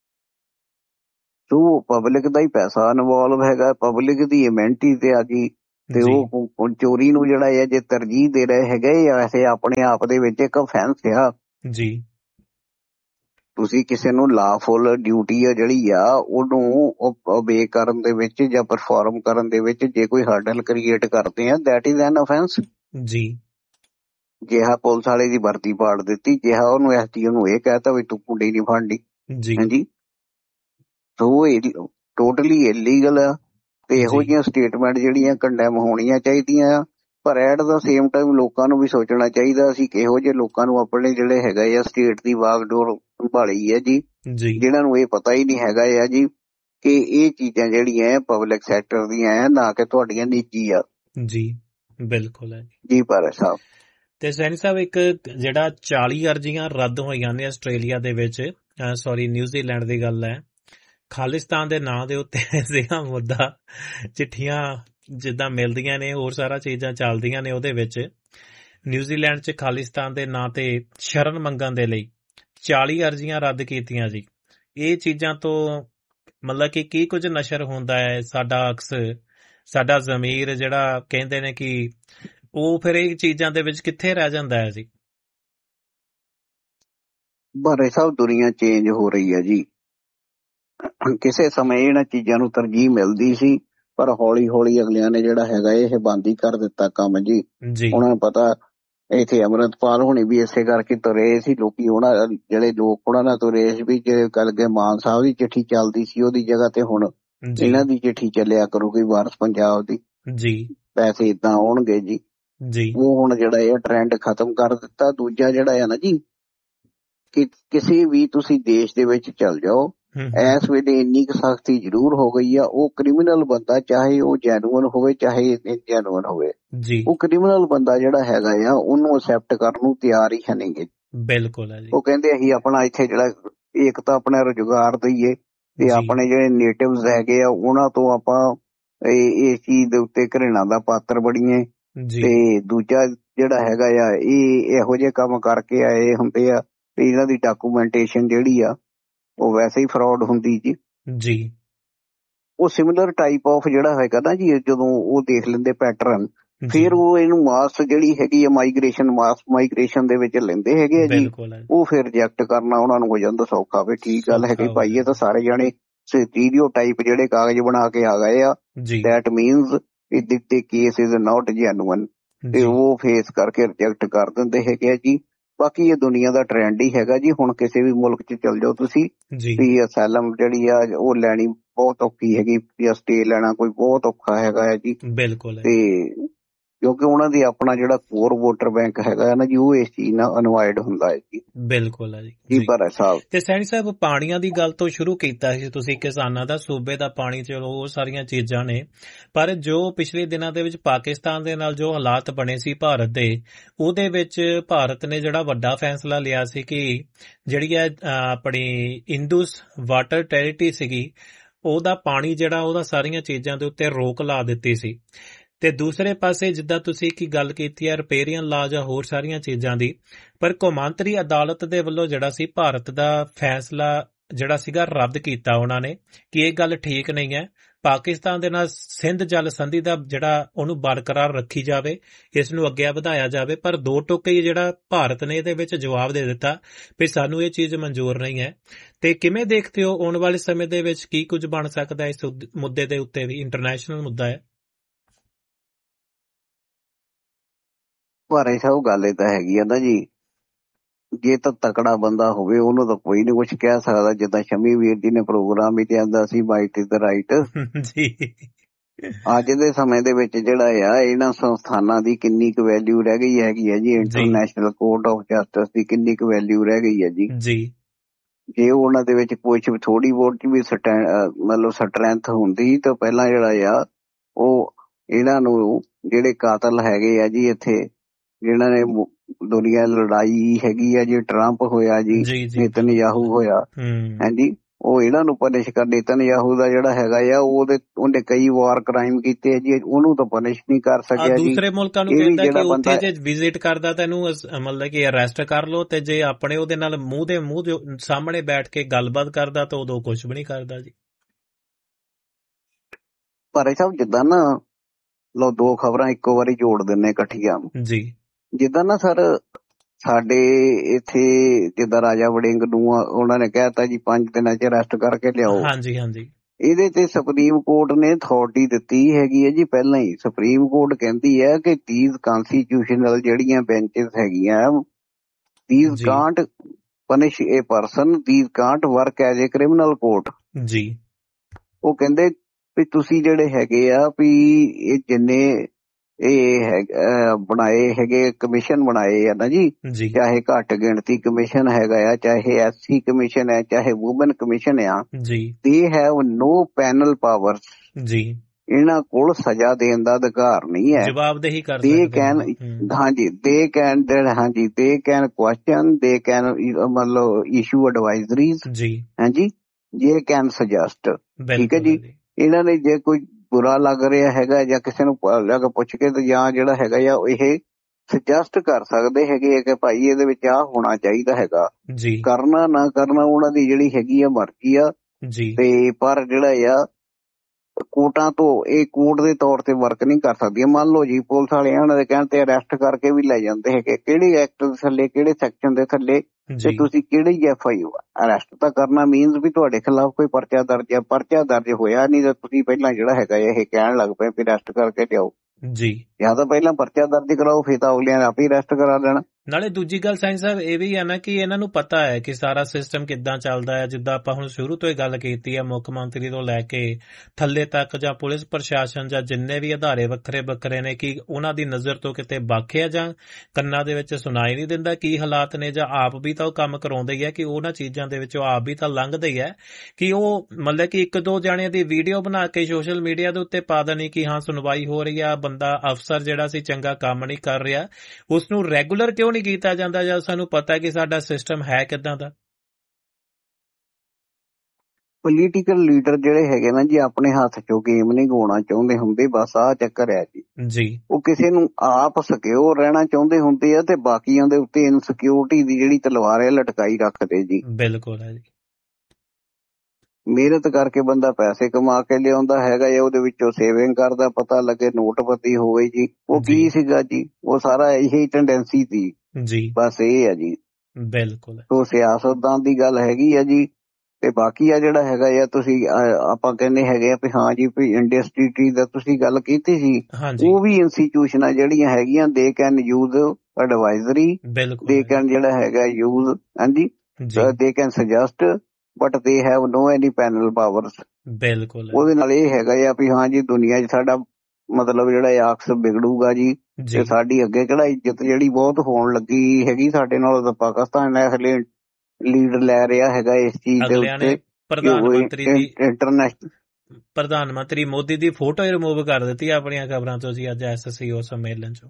S1: ਸੋ ਪਬਲਿਕ ਦਾ ਹੀ ਪੈਸਾ ਇਨਵੋਲਵ ਹੈਗਾ, ਪਬਲਿਕ ਦੀ ਇਮਿਊਨਿਟੀ ਤੇ ਆ ਜੀ, ਤੇ ਉਹ ਚੋਰੀ ਨੂੰ ਜਿਹੜਾ ਹੈ ਜੇ ਤਰਜੀਹ ਦੇ ਰਹੇ ਹੈਗੇ ਐਸੇ ਆਪਣੇ ਆਪ ਦੇ ਵਿੱਚ ਇੱਕ ਅਫੈਂਸ ਆ
S2: ਜੀ।
S1: ਤੁਸੀਂ ਕਿਸੇ ਨੂੰ ਲਾਫੁਲ ਡਿਊਟੀ ਆ ਜਿਹੜੀ ਆ ਉਹਨੂੰ ਓਬੇ ਕਰਨ ਦੇ ਵਿੱਚ ਜਾਂ ਪਰਫਾਰਮ ਕਰਨ ਦੇ ਵਿੱਚ ਜੇ ਕੋਈ ਹਰਡਲ ਕ੍ਰੀਏਟ ਕਰਦੇ ਆ ਦੈਟ ਇਜ਼ ਐਨ ਅਫੈਂਸ
S2: ਜੀ।
S1: ਜਿਹਾ ਪੁਲਿਸ ਵਾਲੇ ਦੀ ਵਰਦੀ ਪਾੜ ਦਿੱਤੀ, ਜਿਹਾ ਉਹਨੂੰ ਐਸਟੀਓ ਨੂੰ ਇਹ ਕਹਿਤਾ ਵੀ ਤੂੰ ਕੁੰਡੀ ਨਹੀਂ ਫੜਨੀ, ਹਾਂਜੀ, ਸੋ ਟੋਟਲੀ ਇਲੀਗਲ ਆ। ਤੇ ਇਹੋ ਜਿਹੀਆਂ ਸਟੇਟਮੈਂਟ ਜਿਹੜੀਆਂ ਕੰਡੈਮ ਹੋਣੀਆਂ ਚਾਹੀਦੀਆਂ ਆ, ਪਰ ਐਟ ਦਾ ਸੇਮ ਟਾਈਮ ਲੋਕਾਂ ਨੂੰ ਵੀ ਸੋਚਣਾ ਚਾਹੀਦਾ ਅਸੀਂ ਕਿਹੋ ਜਿਹੇ ਲੋਕਾਂ ਨੂੰ ਆਪਣੇ ਜਿਹੜੇ ਹੈਗਾ ਆ ਸਟੇਟ ਦੀ ਵਾਗਡੋਰ ਸੰਭਾਲੀ ਹੈ ਜੀ, ਜਿਹਨਾਂ ਨੂੰ ਇਹ ਪਤਾ ਹੀ ਨਹੀਂ ਹੈਗਾ ਆ ਜੀ ਕਿ ਇਹ ਚੀਜ਼ਾਂ ਜਿਹੜੀਆਂ ਪਬਲਿਕ ਸੈਕਟਰ ਦੀਆਂ ਆ ਨਾ ਕਿ ਤੁਹਾਡੀਆਂ ਨਿੱਜੀ ਆ।
S2: ਜੀ ਬਿਲਕੁਲ ਹੈ
S1: ਜੀ ਪਰ ਸਾਹਿਬ
S2: ਤੇ ਸੈਣੀ ਸਾਹਿਬ ਇੱਕ ਜਿਹੜਾ 40 ਅਰਜ਼ੀਆਂ ਰੱਦ ਹੋਈਆਂ ਨੇ ਆਸਟ੍ਰੇਲੀਆ ਦੇ ਵਿੱਚ, ਸੌਰੀ ਨਿਊਜ਼ੀਲੈਂਡ ਦੀ ਗੱਲ ਹੈ, ਖਾਲਿਸਤਾਨ ਦੇ ਨਾਂ ਦੇ ਉੱਤੇ ਸੀਗਾ ਮੁੱਦਾ, ਚਿੱਠੀਆਂ ਜਿੱਦਾਂ ਮਿਲਦੀਆਂ ਨੇ ਹੋਰ ਸਾਰਾ ਚੀਜ਼ਾਂ ਚੱਲਦੀਆਂ ਨੇ, ਉਹਦੇ ਵਿੱਚ ਨਿਊਜ਼ੀਲੈਂਡ 'ਚ ਖਾਲਿਸਤਾਨ ਦੇ ਨਾਂ ਤੇ ਸ਼ਰਨ ਮੰਗਣ ਦੇ ਲਈ 40 ਅਰਜ਼ੀਆਂ ਰੱਦ ਕੀਤੀਆਂ ਜੀ। ਇਹ ਚੀਜ਼ਾਂ ਤੋਂ ਮਤਲਬ ਕਿ ਕੀ ਕੁਝ ਨਸ਼ਰ ਹੁੰਦਾ ਹੈ, ਸਾਡਾ ਅਕਸ, ਸਾਡਾ ਜ਼ਮੀਰ ਜਿਹੜਾ ਕਹਿੰਦੇ ਨੇ ਕਿ ਉਹ ਫਿਰ ਇਹ ਚੀਜ਼ਾਂ ਦੇ ਵਿੱਚ ਕਿੱਥੇ ਰਹਿ ਜਾਂਦਾ ਹੈ ਜੀ?
S1: ਬਾਰੇ ਸਭ ਦੁਨੀਆ ਚੇਂਜ ਹੋ ਰਹੀ ਹੈ ਜੀ। ਕਿਸੇ ਸਮੇਂ ਇਹਨਾਂ ਚੀਜ਼ਾਂ ਨੂੰ ਤਰਜੀਹ ਮਿਲਦੀ ਸੀ, ਪਰ ਹੌਲੀ ਹੌਲੀ ਅਗਲਿਆਂ ਨੇ ਜਿਹੜਾ ਹੈਗਾ ਇਹ ਬੰਦ ਹੀ ਕਰ ਦਿੱਤਾ ਕੰਮ ਜੀ। ਉਹਨਾਂ ਨੂੰ ਪਤਾ ਇੱਥੇ ਅੰਮ੍ਰਿਤਪਾਲ ਹੋਣੀ ਵੀ ਇਸੇ ਕਰਕੇ ਤੁਰੇ ਸੀ, ਲੋਕੀ ਉਹਨਾਂ ਜਿਹੜੇ ਲੋਕ ਉਹਨਾਂ ਨਾਲ ਤੁਰੇ ਸੀ ਵੀ ਜੇ ਕੱਲ ਕੇ ਮਾਨ ਸਾਹਿਬ ਦੀ ਚਿੱਠੀ ਚੱਲਦੀ ਸੀ ਉਹਦੀ ਜਗ੍ਹਾ ਤੇ ਹੁਣ ਇਹਨਾਂ ਦੀ ਚਿੱਠੀ ਚੱਲਿਆ ਕਰੂਗੀ ਵਾਰਸ ਪੰਜਾਬ ਦੀ, ਪੈਸੇ ਏਦਾਂ ਆਉਣਗੇ ਜੀ। ਉਹ ਹੁਣ ਜਿਹੜਾ ਇਹ ਟ੍ਰੈਂਡ ਖਤਮ ਕਰ ਦਿੱਤਾ। ਦੂਜਾ ਜਿਹੜਾ ਆ ਨਾ ਜੀ ਕਿ ਕਿਸੇ ਵੀ ਤੁਸੀਂ ਦੇਸ਼ ਦੇ ਵਿੱਚ ਚੱਲ ਜਾਓ, ਇਸ ਵੇਲੇ ਇੰਨੀ ਕੁ ਸਖਤੀ ਜ਼ਰੂਰ ਹੋ ਗਈ ਆ, ਉਹ ਕ੍ਰਿਮੀਨਲ ਬੰਦਾ ਚਾਹੇ ਉਹ ਜੈਨੂਅਨ ਹੋਵੇ ਚਾਹੇ ਇਨਜੈਨੂਅਨ ਹੋਵੇ, ਉਹ ਕ੍ਰਿਮੀਨਲ ਬੰਦਾ ਜਿਹੜਾ ਹੈਗਾ ਆ ਉਹਨੂੰ ਅਸੈਪਟ ਕਰਨ ਨੂੰ ਤਿਆਰ ਹੀ ਹੈ ਨਹੀਂਗੇ।
S2: ਬਿਲਕੁਲ ਹੈ ਜੀ।
S1: ਉਹ ਕਹਿੰਦੇ ਅਸੀਂ ਆਪਣਾ ਇੱਥੇ ਜਿਹੜਾ ਇੱਕ ਤਾਂ ਆਪਣਾ ਰੁਜ਼ਗਾਰ ਦਈਏ ਤੇ ਆਪਣੇ ਜਿਹੜੇ ਨੇਟਿਵਸ ਹੈਗੇ ਆ ਉਹਨਾਂ ਤੋਂ ਆਪਾਂ ਇਸ ਚੀਜ਼ ਦੇ ਉੱਤੇ ਘਰਿਣਾ ਦਾ ਪਾਤਰ ਬਣੀਏ, ਤੇ ਦੂਜਾ ਜਿਹੜਾ ਹੈਗਾ ਆ ਇਹ ਇਹੋ ਜਿਹੇ ਕੰਮ ਕਰਕੇ ਆਏ ਹੁੰਦੇ ਆ ਤੇ ਇਹਨਾਂ ਦੀ ਡਾਕੂਮੈਂਟੇਸ਼ਨ ਜਿਹੜੀ ਆ ਉਹ ਵੈਸੇ ਹੀ ਫਰਾਡ ਹੁੰਦੀ ਜੀ। ਉਹ ਸਿਮਿਲਰ ਟਾਈਪ ਆਫ ਜਿਹੜਾ ਹੈਗਾ ਨਾ ਜੀ, ਜਦੋਂ ਉਹ ਦੇਖ ਲੈਂਦੇ ਪੈਟਰਨ, ਫਿਰ ਉਹ ਇਹਨੂੰ ਮਾਸ ਜਿਹੜੀ ਹੈਗੀ ਆ ਮਾਈਗ੍ਰੇਸ਼ਨ ਦੇ ਵਿੱਚ ਲੈਂਦੇ ਹੈਗੇ ਆ ਜੀ। ਉਹ ਫਿਰ ਰਿਜੈਕਟ ਕਰਨਾ ਉਹਨਾਂ ਨੂੰ ਹੋ ਜਾਂਦਾ ਸੌਖਾ, ਵੀ ਠੀਕ ਗੱਲ ਹੈਗੀ ਭਾਈ ਇਹ ਤਾਂ ਸਾਰੇ ਜਾਣੇ ਸਟੀਰੀਓਟਾਈਪ ਜਿਹੜੇ ਕਾਗਜ਼ ਬਣਾ ਕੇ ਆ ਗਏ ਆ, that means the case is not genuine, ਤੇ ਉਹ ਫੇਸ ਕਰਕੇ ਰਿਜੈਕਟ ਕਰ ਦਿੰਦੇ ਹੈਗੇ ਆ ਜੀ। ਬਾਕੀ ਇਹ ਦੁਨੀਆ ਦਾ ਟ੍ਰੈਂਡ ਹੀ ਹੈਗਾ ਜੀ। ਹੁਣ ਕਿਸੇ ਵੀ ਮੁਲਕ 'ਚ ਚੱਲ ਜਾਓ ਤੁਸੀਂ, ਵੀ ਅਸਾਈਲਮ ਜਿਹੜੀ ਆ ਉਹ ਲੈਣੀ ਬਹੁਤ ਔਖੀ ਹੈਗੀ, ਜਾਂ ਸਟੇ ਲੈਣਾ ਕੋਈ ਬਹੁਤ ਔਖਾ ਹੈਗਾ ਹੈ ਜੀ। ਤੇ ਕਿਉਂਕਿ ਉਹਨਾਂ ਦੀ ਆਪਣਾ ਜਿਹੜਾ ਕੋਰ ਵੋਟਰ ਬੈਂਕ ਹੈਗਾ ਨਾ ਜੀ, ਉਹ ਇਸ ਚੀਜ਼ ਨਾਲ ਅਨਵਾਇਡ ਹੁੰਦਾ ਹੈ ਜੀ।
S2: ਬਿਲਕੁਲ ਹੈ
S1: ਜੀ ਪਰ ਸਾਹਿਬ
S2: ਤੇ ਸੈਣੀ ਸਾਹਿਬ ਪਾਣੀਆਂ ਦੀ ਗੱਲ ਤੋਂ ਸ਼ੁਰੂ ਕੀਤਾ ਸੀ ਤੁਸੀਂ, ਕਿਸਾਨਾਂ ਦਾ ਸੂਬੇ ਦਾ ਪਾਣੀ, ਚਲੋ ਉਹ ਸਾਰੀਆਂ ਚੀਜ਼ਾਂ ਨੇ, ਪਰ ਜੋ ਪਿਛਲੇ ਦਿਨਾਂ ਦੇ ਵਿੱਚ ਪਾਕਿਸਤਾਨ ਦੇ ਨਾਲ ਜੋ ਹਾਲਾਤ ਬਣੇ ਸੀ ਭਾਰਤ ਦੇ, ਉਹਦੇ ਵਿੱਚ ਭਾਰਤ ਨੇ ਜਿਹੜਾ ਵੱਡਾ ਫੈਸਲਾ ਲਿਆ ਸੀ ਕਿ ਜਿਹੜੀ ਹੈ ਆਪਣੀ ਇੰਦੂਸ ਵਾਟਰ ਟੈਰਿਟਰੀ ਸੀਗੀ, ਉਹਦਾ ਪਾਣੀ ਜਿਹੜਾ ਉਹਦਾ ਸਾਰੀਆਂ ਚੀਜ਼ਾਂ ਦੇ ਉੱਤੇ ਰੋਕ ਲਾ ਦਿੱਤੀ ਸੀ। ਤੇ ਦੂਸਰੇ ਪਾਸੇ ਜਿੱਦਾਂ ਤੁਸੀਂ ਕੀ ਗੱਲ ਕੀਤੀ ਹੈ ਰਿਪੇਰੀਅਨ ਲਾ ਜਾਂ ਹੋਰ ਸਾਰੀਆਂ ਚੀਜ਼ਾਂ ਦੀ, ਪਰ ਕੌਮਾਂਤਰੀ ਅਦਾਲਤ ਦੇ ਵੱਲੋਂ ਜਿਹੜਾ ਸੀ ਭਾਰਤ ਦਾ ਫੈਸਲਾ ਜਿਹੜਾ ਸੀਗਾ ਰੱਦ ਕੀਤਾ ਉਹਨਾਂ ਨੇ ਕਿ ਇਹ ਗੱਲ ਠੀਕ ਨਹੀਂ ਹੈ, ਪਾਕਿਸਤਾਨ ਦੇ ਨਾਲ ਸਿੰਧ ਜਲ ਸੰਧੀ ਦਾ ਜਿਹੜਾ ਉਹਨੂੰ ਬਰਕਰਾਰ ਰੱਖੀ ਜਾਵੇ, ਇਸ ਨੂੰ ਅੱਗੇ ਵਧਾਇਆ ਜਾਵੇ। ਪਰ ਦੋ ਟੋਕੇ ਜਿਹੜਾ ਭਾਰਤ ਨੇ ਇਹਦੇ ਵਿੱਚ ਜਵਾਬ ਦੇ ਦਿੱਤਾ ਵੀ ਸਾਨੂੰ ਇਹ ਚੀਜ਼ ਮਨਜ਼ੂਰ ਨਹੀਂ ਹੈ। ਤੇ ਕਿਵੇਂ ਦੇਖਦੇ ਹੋ ਆਉਣ ਵਾਲੇ ਸਮੇਂ ਦੇ ਵਿੱਚ ਕੀ ਕੁਝ ਬਣ ਸਕਦਾ ਇਸ ਮੁੱਦੇ ਦੇ ਉੱਤੇ? ਵੀ ਇੰਟਰਨੈਸ਼ਨਲ ਮੁੱਦਾ ਹੈ।
S1: ਭਾਰੇ ਸਾਹਿਬ ਗੱਲ ਇਹ ਤਾਂ ਹੈਗੀ ਆ ਨਾ ਜੀ, ਜੇ ਤਾਂ ਤਕੜਾ ਬੰਦਾ ਹੋਵੇ ਉਹਨੂੰ ਤਾਂ ਕੋਈ ਨੀ ਕੁਛ ਕਹਿ ਸਕਦਾ। ਜਿੱਦਾਂ ਸ਼ਮੀ ਵੀਰ ਜੀ ਨੇ ਪ੍ਰੋਗਰਾਮ ਵੀ ਕਹਿੰਦਾ ਸੀ ਮਾਈਟ ਇਜ਼ ਦ ਰਾਈਟ। ਅੱਜ ਦੇ ਸਮੇਂ ਦੇ ਵਿੱਚ ਜਿਹੜਾ ਆ ਇਹਨਾਂ ਸੰਸਥਾਨਾਂ ਦੀ ਕਿੰਨੀ ਕੁ ਵੈਲਿਊ ਰਹਿ ਗਈ ਹੈਗੀ ਹੈ ਜੀ, ਇੰਟਰਨੈਸ਼ਨਲ ਕੋਰਟ ਆਫ ਜਸਟਿਸ ਦੀ ਕਿੰਨੀ ਕੁ ਵੈਲਿਊ ਰਹਿ ਗਈ ਹੈ ਜੀ। ਜੇ ਉਹਨਾਂ ਦੇ ਵਿੱਚ ਕੁਛ ਥੋੜੀ ਬਹੁਤ ਵੀ ਮਤਲਬ ਸਟਰੈਂਥ ਹੁੰਦੀ ਤਾਂ ਪਹਿਲਾਂ ਜਿਹੜਾ ਆ ਉਹ ਇਹਨਾਂ ਨੂੰ ਜਿਹੜੇ ਕਾਤਲ ਹੈਗੇ ਆ ਜੀ ਇੱਥੇ ਜਿਹਨਾਂ ਨੇ ਦੁਨੀਆ ਲੜਾਈ ਹੈਗੀ ਆ ਜੀ, ਟਰੰਪ ਹੋਇਆ ਜੀ, ਨੇਤਨਯਾਹੂ ਹੋਇਆ, ਹਾਂਜੀ, ਉਹ ਇਹਨਾਂ ਨੂੰ ਪਨਿਸ਼ ਕਰ, ਨੇਤਨਯਾਹੂ ਦਾ ਜਿਹੜਾ ਹੈਗਾ ਆ ਉਹਨੇ ਕਈ ਵਾਰ ਕ੍ਰਾਈਮ ਕੀਤੇ ਆ ਜੀ, ਉਹਨੂੰ ਤਾਂ ਪਨਿਸ਼ ਨਹੀਂ ਕਰ ਸਕਿਆ ਜੀ।
S2: ਦੂਸਰੇ ਮੁਲਕਾਂ ਨੂੰ ਕਹਿੰਦਾ ਕਿ ਉੱਥੇ ਜੇ ਵਿਜ਼ਿਟ ਕਰਦਾ ਤੈਨੂੰ ਮਤਲਬ ਕਿ ਅਰੈਸਟ ਕਰ ਲੋ, ਤੇ ਜੇ ਆਪਣੇ ਉਹਦੇ ਨਾਲ ਮੂੰਹ ਦੇ ਸਾਹਮਣੇ ਬੈਠ ਕੇ ਗੱਲਬਾਤ ਕਰਦਾ ਤਾਂ ਉਦੋਂ ਕੁਛ ਵੀ ਨਹੀਂ ਕਰਦਾ ਜੀ।
S1: ਪਰ ਸਭ ਜਿੱਦਾਂ ਨਾ ਲਓ 2 ਖਬਰਾਂ ਇੱਕੋ ਵਾਰੀ ਜੋੜ ਦਿੰਨੇ ਇਕੱਠੀਆਂ
S2: ਜੀ।
S1: ਜਿੱਦਾਂ ਨਾ ਸਰ ਸਾਡੇ ਇੱਥੇ ਜਿੱਦਾਂ ਰਾਜਾ ਵੜਿੰਗ ਨੂੰ ਉਹਨਾਂ ਨੇ ਕਹਿਤਾ ਜੀ 5 ਦਿਨਾਂ 'ਚ ਅਰੈਸਟ ਕਰਕੇ ਲਿਆਓ।
S2: ਹਾਂਜੀ ਹਾਂਜੀ।
S1: ਇਹਦੇ ਤੇ ਸੁਪਰੀਮ ਕੋਰਟ ਨੇ ਅਥਾਰਟੀ ਦਿੱਤੀ ਹੈਗੀ ਹੈ ਜੀ ਪਹਿਲਾਂ ਹੀ। ਸੁਪਰੀਮ ਕੋਰਟ ਕਹਿੰਦੀ ਹੈ ਕਿ these constitutional ਜਿਹੜੀਆਂ ਬੈਂਚਸ ਹੈਗੀਆਂ these can't punish a person, these can't work as a criminal court
S2: ਜੀ। ਉਹ
S1: ਕਹਿੰਦੇ ਵੀ ਤੁਸੀਂ ਜਿਹੜੇ ਹੈਗੇ ਆ ਵੀ ਇਹ ਜਿੰਨੇ ਇਹ ਬਣਾਏ ਹੈਗੇ ਕਮਿਸ਼ਨ ਬਣਾਏ ਆ ਨਾ ਜੀ, ਚਾਹੇ ਘੱਟ ਗਿਣਤੀ ਕਮਿਸ਼ਨ ਹੈਗਾ ਆ, ਚਾਹੇ SC ਕਮਿਸ਼ਨ ਹੈ, ਚਾਹੇ ਵੂਮਨ ਕਮਿਸ਼ਨ ਆ, they have no panel powers ਜੀ। ਇਹਨਾਂ ਕੋਲ ਸਜ਼ਾ ਦੇਣ ਦਾ ਅਧਿਕਾਰ ਨਹੀਂ ਹੈ।
S2: ਜਵਾਬਦੇਹੀ ਕਰ ਸਕਦੇ
S1: ਹਾਂਜੀ they can question, they can ਮਤਲਬ ਇਸ਼ੂ ਐਡਵਾਈਜ਼ਰੀਜ਼ ਜੀ, ਹਾਂਜੀ ਜੇ ਕੈਨ ਸਜੈਸਟ। ਠੀਕ ਹੈ ਜੀ। ਇਹਨਾਂ ਨੇ ਜੇ ਕੋਈ ਬੁਰਾ ਲੱਗ ਰਿਹਾ ਹੈਗਾ ਜਾਂ ਕਿਸੇ ਨੂੰ ਪੁੱਛ ਕੇ ਤੇ ਜਾਂ ਜਿਹੜਾ ਹੈਗਾ ਆ ਇਹ ਸੁਜੈਸਟ ਕਰ ਸਕਦੇ ਹੈਗੇ ਕਿ ਭਾਈ ਇਹਦੇ ਵਿੱਚ ਆਹ ਹੋਣਾ ਚਾਹੀਦਾ ਹੈਗਾ। ਕਰਨਾ ਨਾ ਕਰਨਾ ਉਹਨਾਂ ਦੀ ਜਿਹੜੀ ਹੈਗੀ ਆ ਮਰਜ਼ੀ ਆ। ਤੇ ਪਰ ਜਿਹੜਾ ਆ ਕੋਰਟਾਂ ਤੋਂ ਇਹ ਕੋਰਟ ਦੇ ਤੌਰ ਤੇ ਵਰਕ ਨਹੀਂ ਕਰ ਸਕਦੀਆਂ। ਮੰਨ ਲਓ ਜੀ ਪੁਲਿਸ ਵਾਲੇ ਉਹਨਾਂ ਦੇ ਕਹਿਣ ਤੇ ਅਰੈਸਟ ਕਰਕੇ ਵੀ ਲੈ ਜਾਂਦੇ ਹੈਗੇ, ਕਿਹੜੇ ਐਕਟ ਦੇ ਥੱਲੇ, ਕਿਹੜੇ ਸੈਕਸ਼ਨ ਦੇ ਥੱਲੇ, ਤੇ ਤੁਸੀਂ ਕਿਹੜੀ FI ਅਰੈਸਟ ਤਾਂ ਕਰਨਾ ਮੀਨਸ ਵੀ ਤੁਹਾਡੇ ਖਿਲਾਫ ਕੋਈ ਪਰਚਾ ਦਰਜ ਹੈ। ਪਰਚਾ ਦਰਜ ਹੋਇਆ ਨਹੀਂ ਤਾਂ ਤੁਸੀਂ ਪਹਿਲਾਂ ਜਿਹੜਾ ਹੈਗਾ ਇਹ ਕਹਿਣ ਲੱਗ ਪਏ ਵੀ ਅਰੈਸਟ ਕਰਕੇ ਲਿਆਓ ਜੀ। ਜਾਂ ਤਾਂ ਪਹਿਲਾਂ ਪਰਚਾ ਦਰਜ ਕਰਾਓ, ਫਿਰ ਤਾਂ ਅਗਲਿਆਂ ਨੇ ਆਪੇ ਅਰੈਸਟ ਕਰਾ ਲੈਣਾ। ਨਾਲੇ ਦੂਜੀ ਗੱਲ ਸਾਈਂ ਸਾਹਿਬ ਇਹ ਵੀ ਹੈ ਨਾ ਕਿ ਇਹਨਾਂ ਨੂੰ ਪਤਾ ਹੈ ਕਿ ਸਾਰਾ ਸਿਸਟਮ ਕਿੱਦਾਂ ਚੱਲਦਾ ਹੈ। ਜਿੱਦਾਂ ਆਪਾਂ ਹੁਣ ਸ਼ੁਰੂ ਤੋਂ ਹੀ ਗੱਲ ਕੀਤੀ ਹੈ, ਮੁੱਖ ਮੰਤਰੀ ਤੋਂ ਲੈ ਕੇ ਥੱਲੇ ਤੱਕ ਜਾਂ ਪੁਲਿਸ ਪ੍ਰਸ਼ਾਸਨ ਜਾਂ ਜਿੰਨੇ ਵੀ ਅਦਾਰੇ ਵੱਖਰੇ ਵੱਖਰੇ ਨੇ, ਕਿ ਉਹਨਾਂ ਦੀ ਨਜ਼ਰ ਤੋਂ ਕਿਤੇ ਬਾਖਿਆ ਜਾਂ ਕੰਨਾਂ ਦੇ ਵਿੱਚ ਸੁਣਾਈ ਨਹੀਂ ਦਿੰਦਾ ਕੀ ਹਾਲਾਤ ਨੇ, ਜਾਂ ਆਪ ਵੀ ਤਾਂ ਉਹ ਕੰਮ ਕਰਾਉਂਦੇ ਹੀ ਹੈ ਕਿ ਉਹਨਾਂ ਚੀਜ਼ਾਂ ਦੇ ਵਿੱਚੋਂ ਆਪ ਵੀ ਤਾਂ ਲੰਘਦੇ ਹੀ ਹੈ ਕਿ ਉਹ ਮਤਲਬ ਕਿ 1-2 ਜਾਣਿਆਂ ਦੀ ਵੀਡੀਓ ਬਣਾ ਕੇ ਸੋਸ਼ਲ ਮੀਡੀਆ ਦੇ ਉੱਤੇ ਪਾ ਦੇਣੀ ਕਿ ਹਾਂ ਸੁਣਵਾਈ ਹੋ ਰਹੀ ਆ, ਬੰਦਾ ਅਫਸਰ ਜਿਹੜਾ ਸੀ ਚੰਗਾ ਕੰਮ ਨਹੀਂ ਕਰ ਰਿਹਾ, ਉਸ ਨੂੰ ਰੈਗੂਲਰ ਕਿਉਂ ਨਹੀਂ ਕੀਤਾ ਜਾਂਦਾ ਜਦ ਸਾਨੂੰ ਪਤਾ ਕਿ ਸਾਡਾ ਸਿਸਟਮ ਹੈ ਕਿੱਦਾਂ ਦਾ। ਪੋਲੀਟੀਕਲ ਲੀਡਰ ਜਿਹੜੇ ਹੈਗੇ ਨਾ ਜੀ ਆਪਣੇ ਹੱਥ ਚੋਂ ਗੇਮ ਨਹੀਂ ਗਵਾਉਣਾ ਚਾਹੁੰਦੇ ਹੁੰਦੇ, ਬਸ ਆਹ ਚੱਕਰ ਹੈ ਜੀ। ਉਹ ਕਿਸੇ ਨੂੰ ਆਪ ਸਿਕਿਉਰ ਰਹਿਣਾ ਚਾਹੁੰਦੇ ਹੁੰਦੇ ਆ ਤੇ ਬਾਕੀਆਂ ਦੇ ਉੱਤੇ ਇਨਸਿਕਿਉਰਿਟੀ ਦੀ ਜਿਹੜੀ ਤਲਵਾਰ ਹੈ ਲਟਕਾਈ ਰੱਖਦੇ ਜੀ। ਬਿਲਕੁਲ ਹੈ ਜੀ। ਮਿਹਨਤ ਕਰਕੇ ਬੰਦਾ ਪੈਸੇ ਕਮਾ ਕੇ ਲਿਆਉਂਦਾ ਹੈਗਾ ਜਾਂ ਉਹਦੇ ਵਿੱਚੋਂ ਸੇਵਿੰਗ ਕਰਦਾ, ਪਤਾ ਲੱਗੇ ਨੋਟਪਤੀ ਹੋਵੇ ਜੀ, ਉਹ ਕੀ ਸੀਗਾ ਜੀ, ਉਹ ਸਾਰਾ ਇਹੀ ਟੈਂਡੈਂਸੀ ਸੀ ਜੀ। ਬਸ ਇਹ ਹੈ ਜੀ। ਬਿਲਕੁਲ। ਉਹ ਸਿਆਸਤਦਾਨ ਦੀ ਗੱਲ ਹੈਗੀ ਆ ਜੀ। ਤੇ ਬਾਕੀ ਆ ਜਿਹੜਾ ਹੈਗਾ ਆ ਤੁਸੀਂ ਆਪਾਂ ਕਹਿੰਦੇ ਹੈਗੇ ਆ ਵੀ ਹਾਂ ਜੀ ਵੀ ਇੰਡਸਟਰੀ ਦਾ ਤੁਸੀਂ ਗੱਲ ਕੀਤੀ ਸੀ, ਉਹ ਵੀ ਇੰਸਟੀਟਿਊਸ਼ਨਾਂ ਜਿਹੜੀਆਂ ਹੈਗੀਆਂ they can use advisory, they can ਜਿਹੜਾ ਹੈਗਾ ਯੂਜ਼, ਹਾਂਜੀ they can suggest, but they have no any panel powers. ਬਿਲਕੁਲ। ਉਹਦੇ ਨਾਲ ਇਹ ਹੈਗਾ ਆ ਵੀ ਹਾਂ ਜੀ ਦੁਨੀਆ 'ਚ ਸਾਡਾ ਮਤਲਬ ਜਿਹੜਾ ਅਕਸ ਵਿਗੜੂਗਾ ਜੀ, ਤੇ ਸਾਡੀ ਅੱਗੇ ਕਿਹੜਾ ਇੱਜ਼ਤ ਜਿਹੜੀ ਬਹੁਤ ਹੋਣ ਲੱਗੀ ਹੈਗੀ ਸਾਡੇ ਨਾਲ ਤਾਂ ਪਾਕਿਸਤਾਨ ਹਲੇ ਲੀਡ ਲੈ ਰਿਹਾ ਹੈਗਾ ਇਸ ਚੀਜ਼ ਦੇ ਉੱਤੇ। ਪ੍ਰਧਾਨ ਮੰਤਰੀ ਮੋਦੀ ਦੀ ਫੋਟੋ ਹੀ ਰਿਮੂਵ ਕਰ ਦਿੱਤੀ ਆਪਣੀਆਂ ਖਬਰਾਂ ਤੋਂ ਜੀ ਅੱਜ SCO ਸੰਮੇਲਨ ਚੋਂ।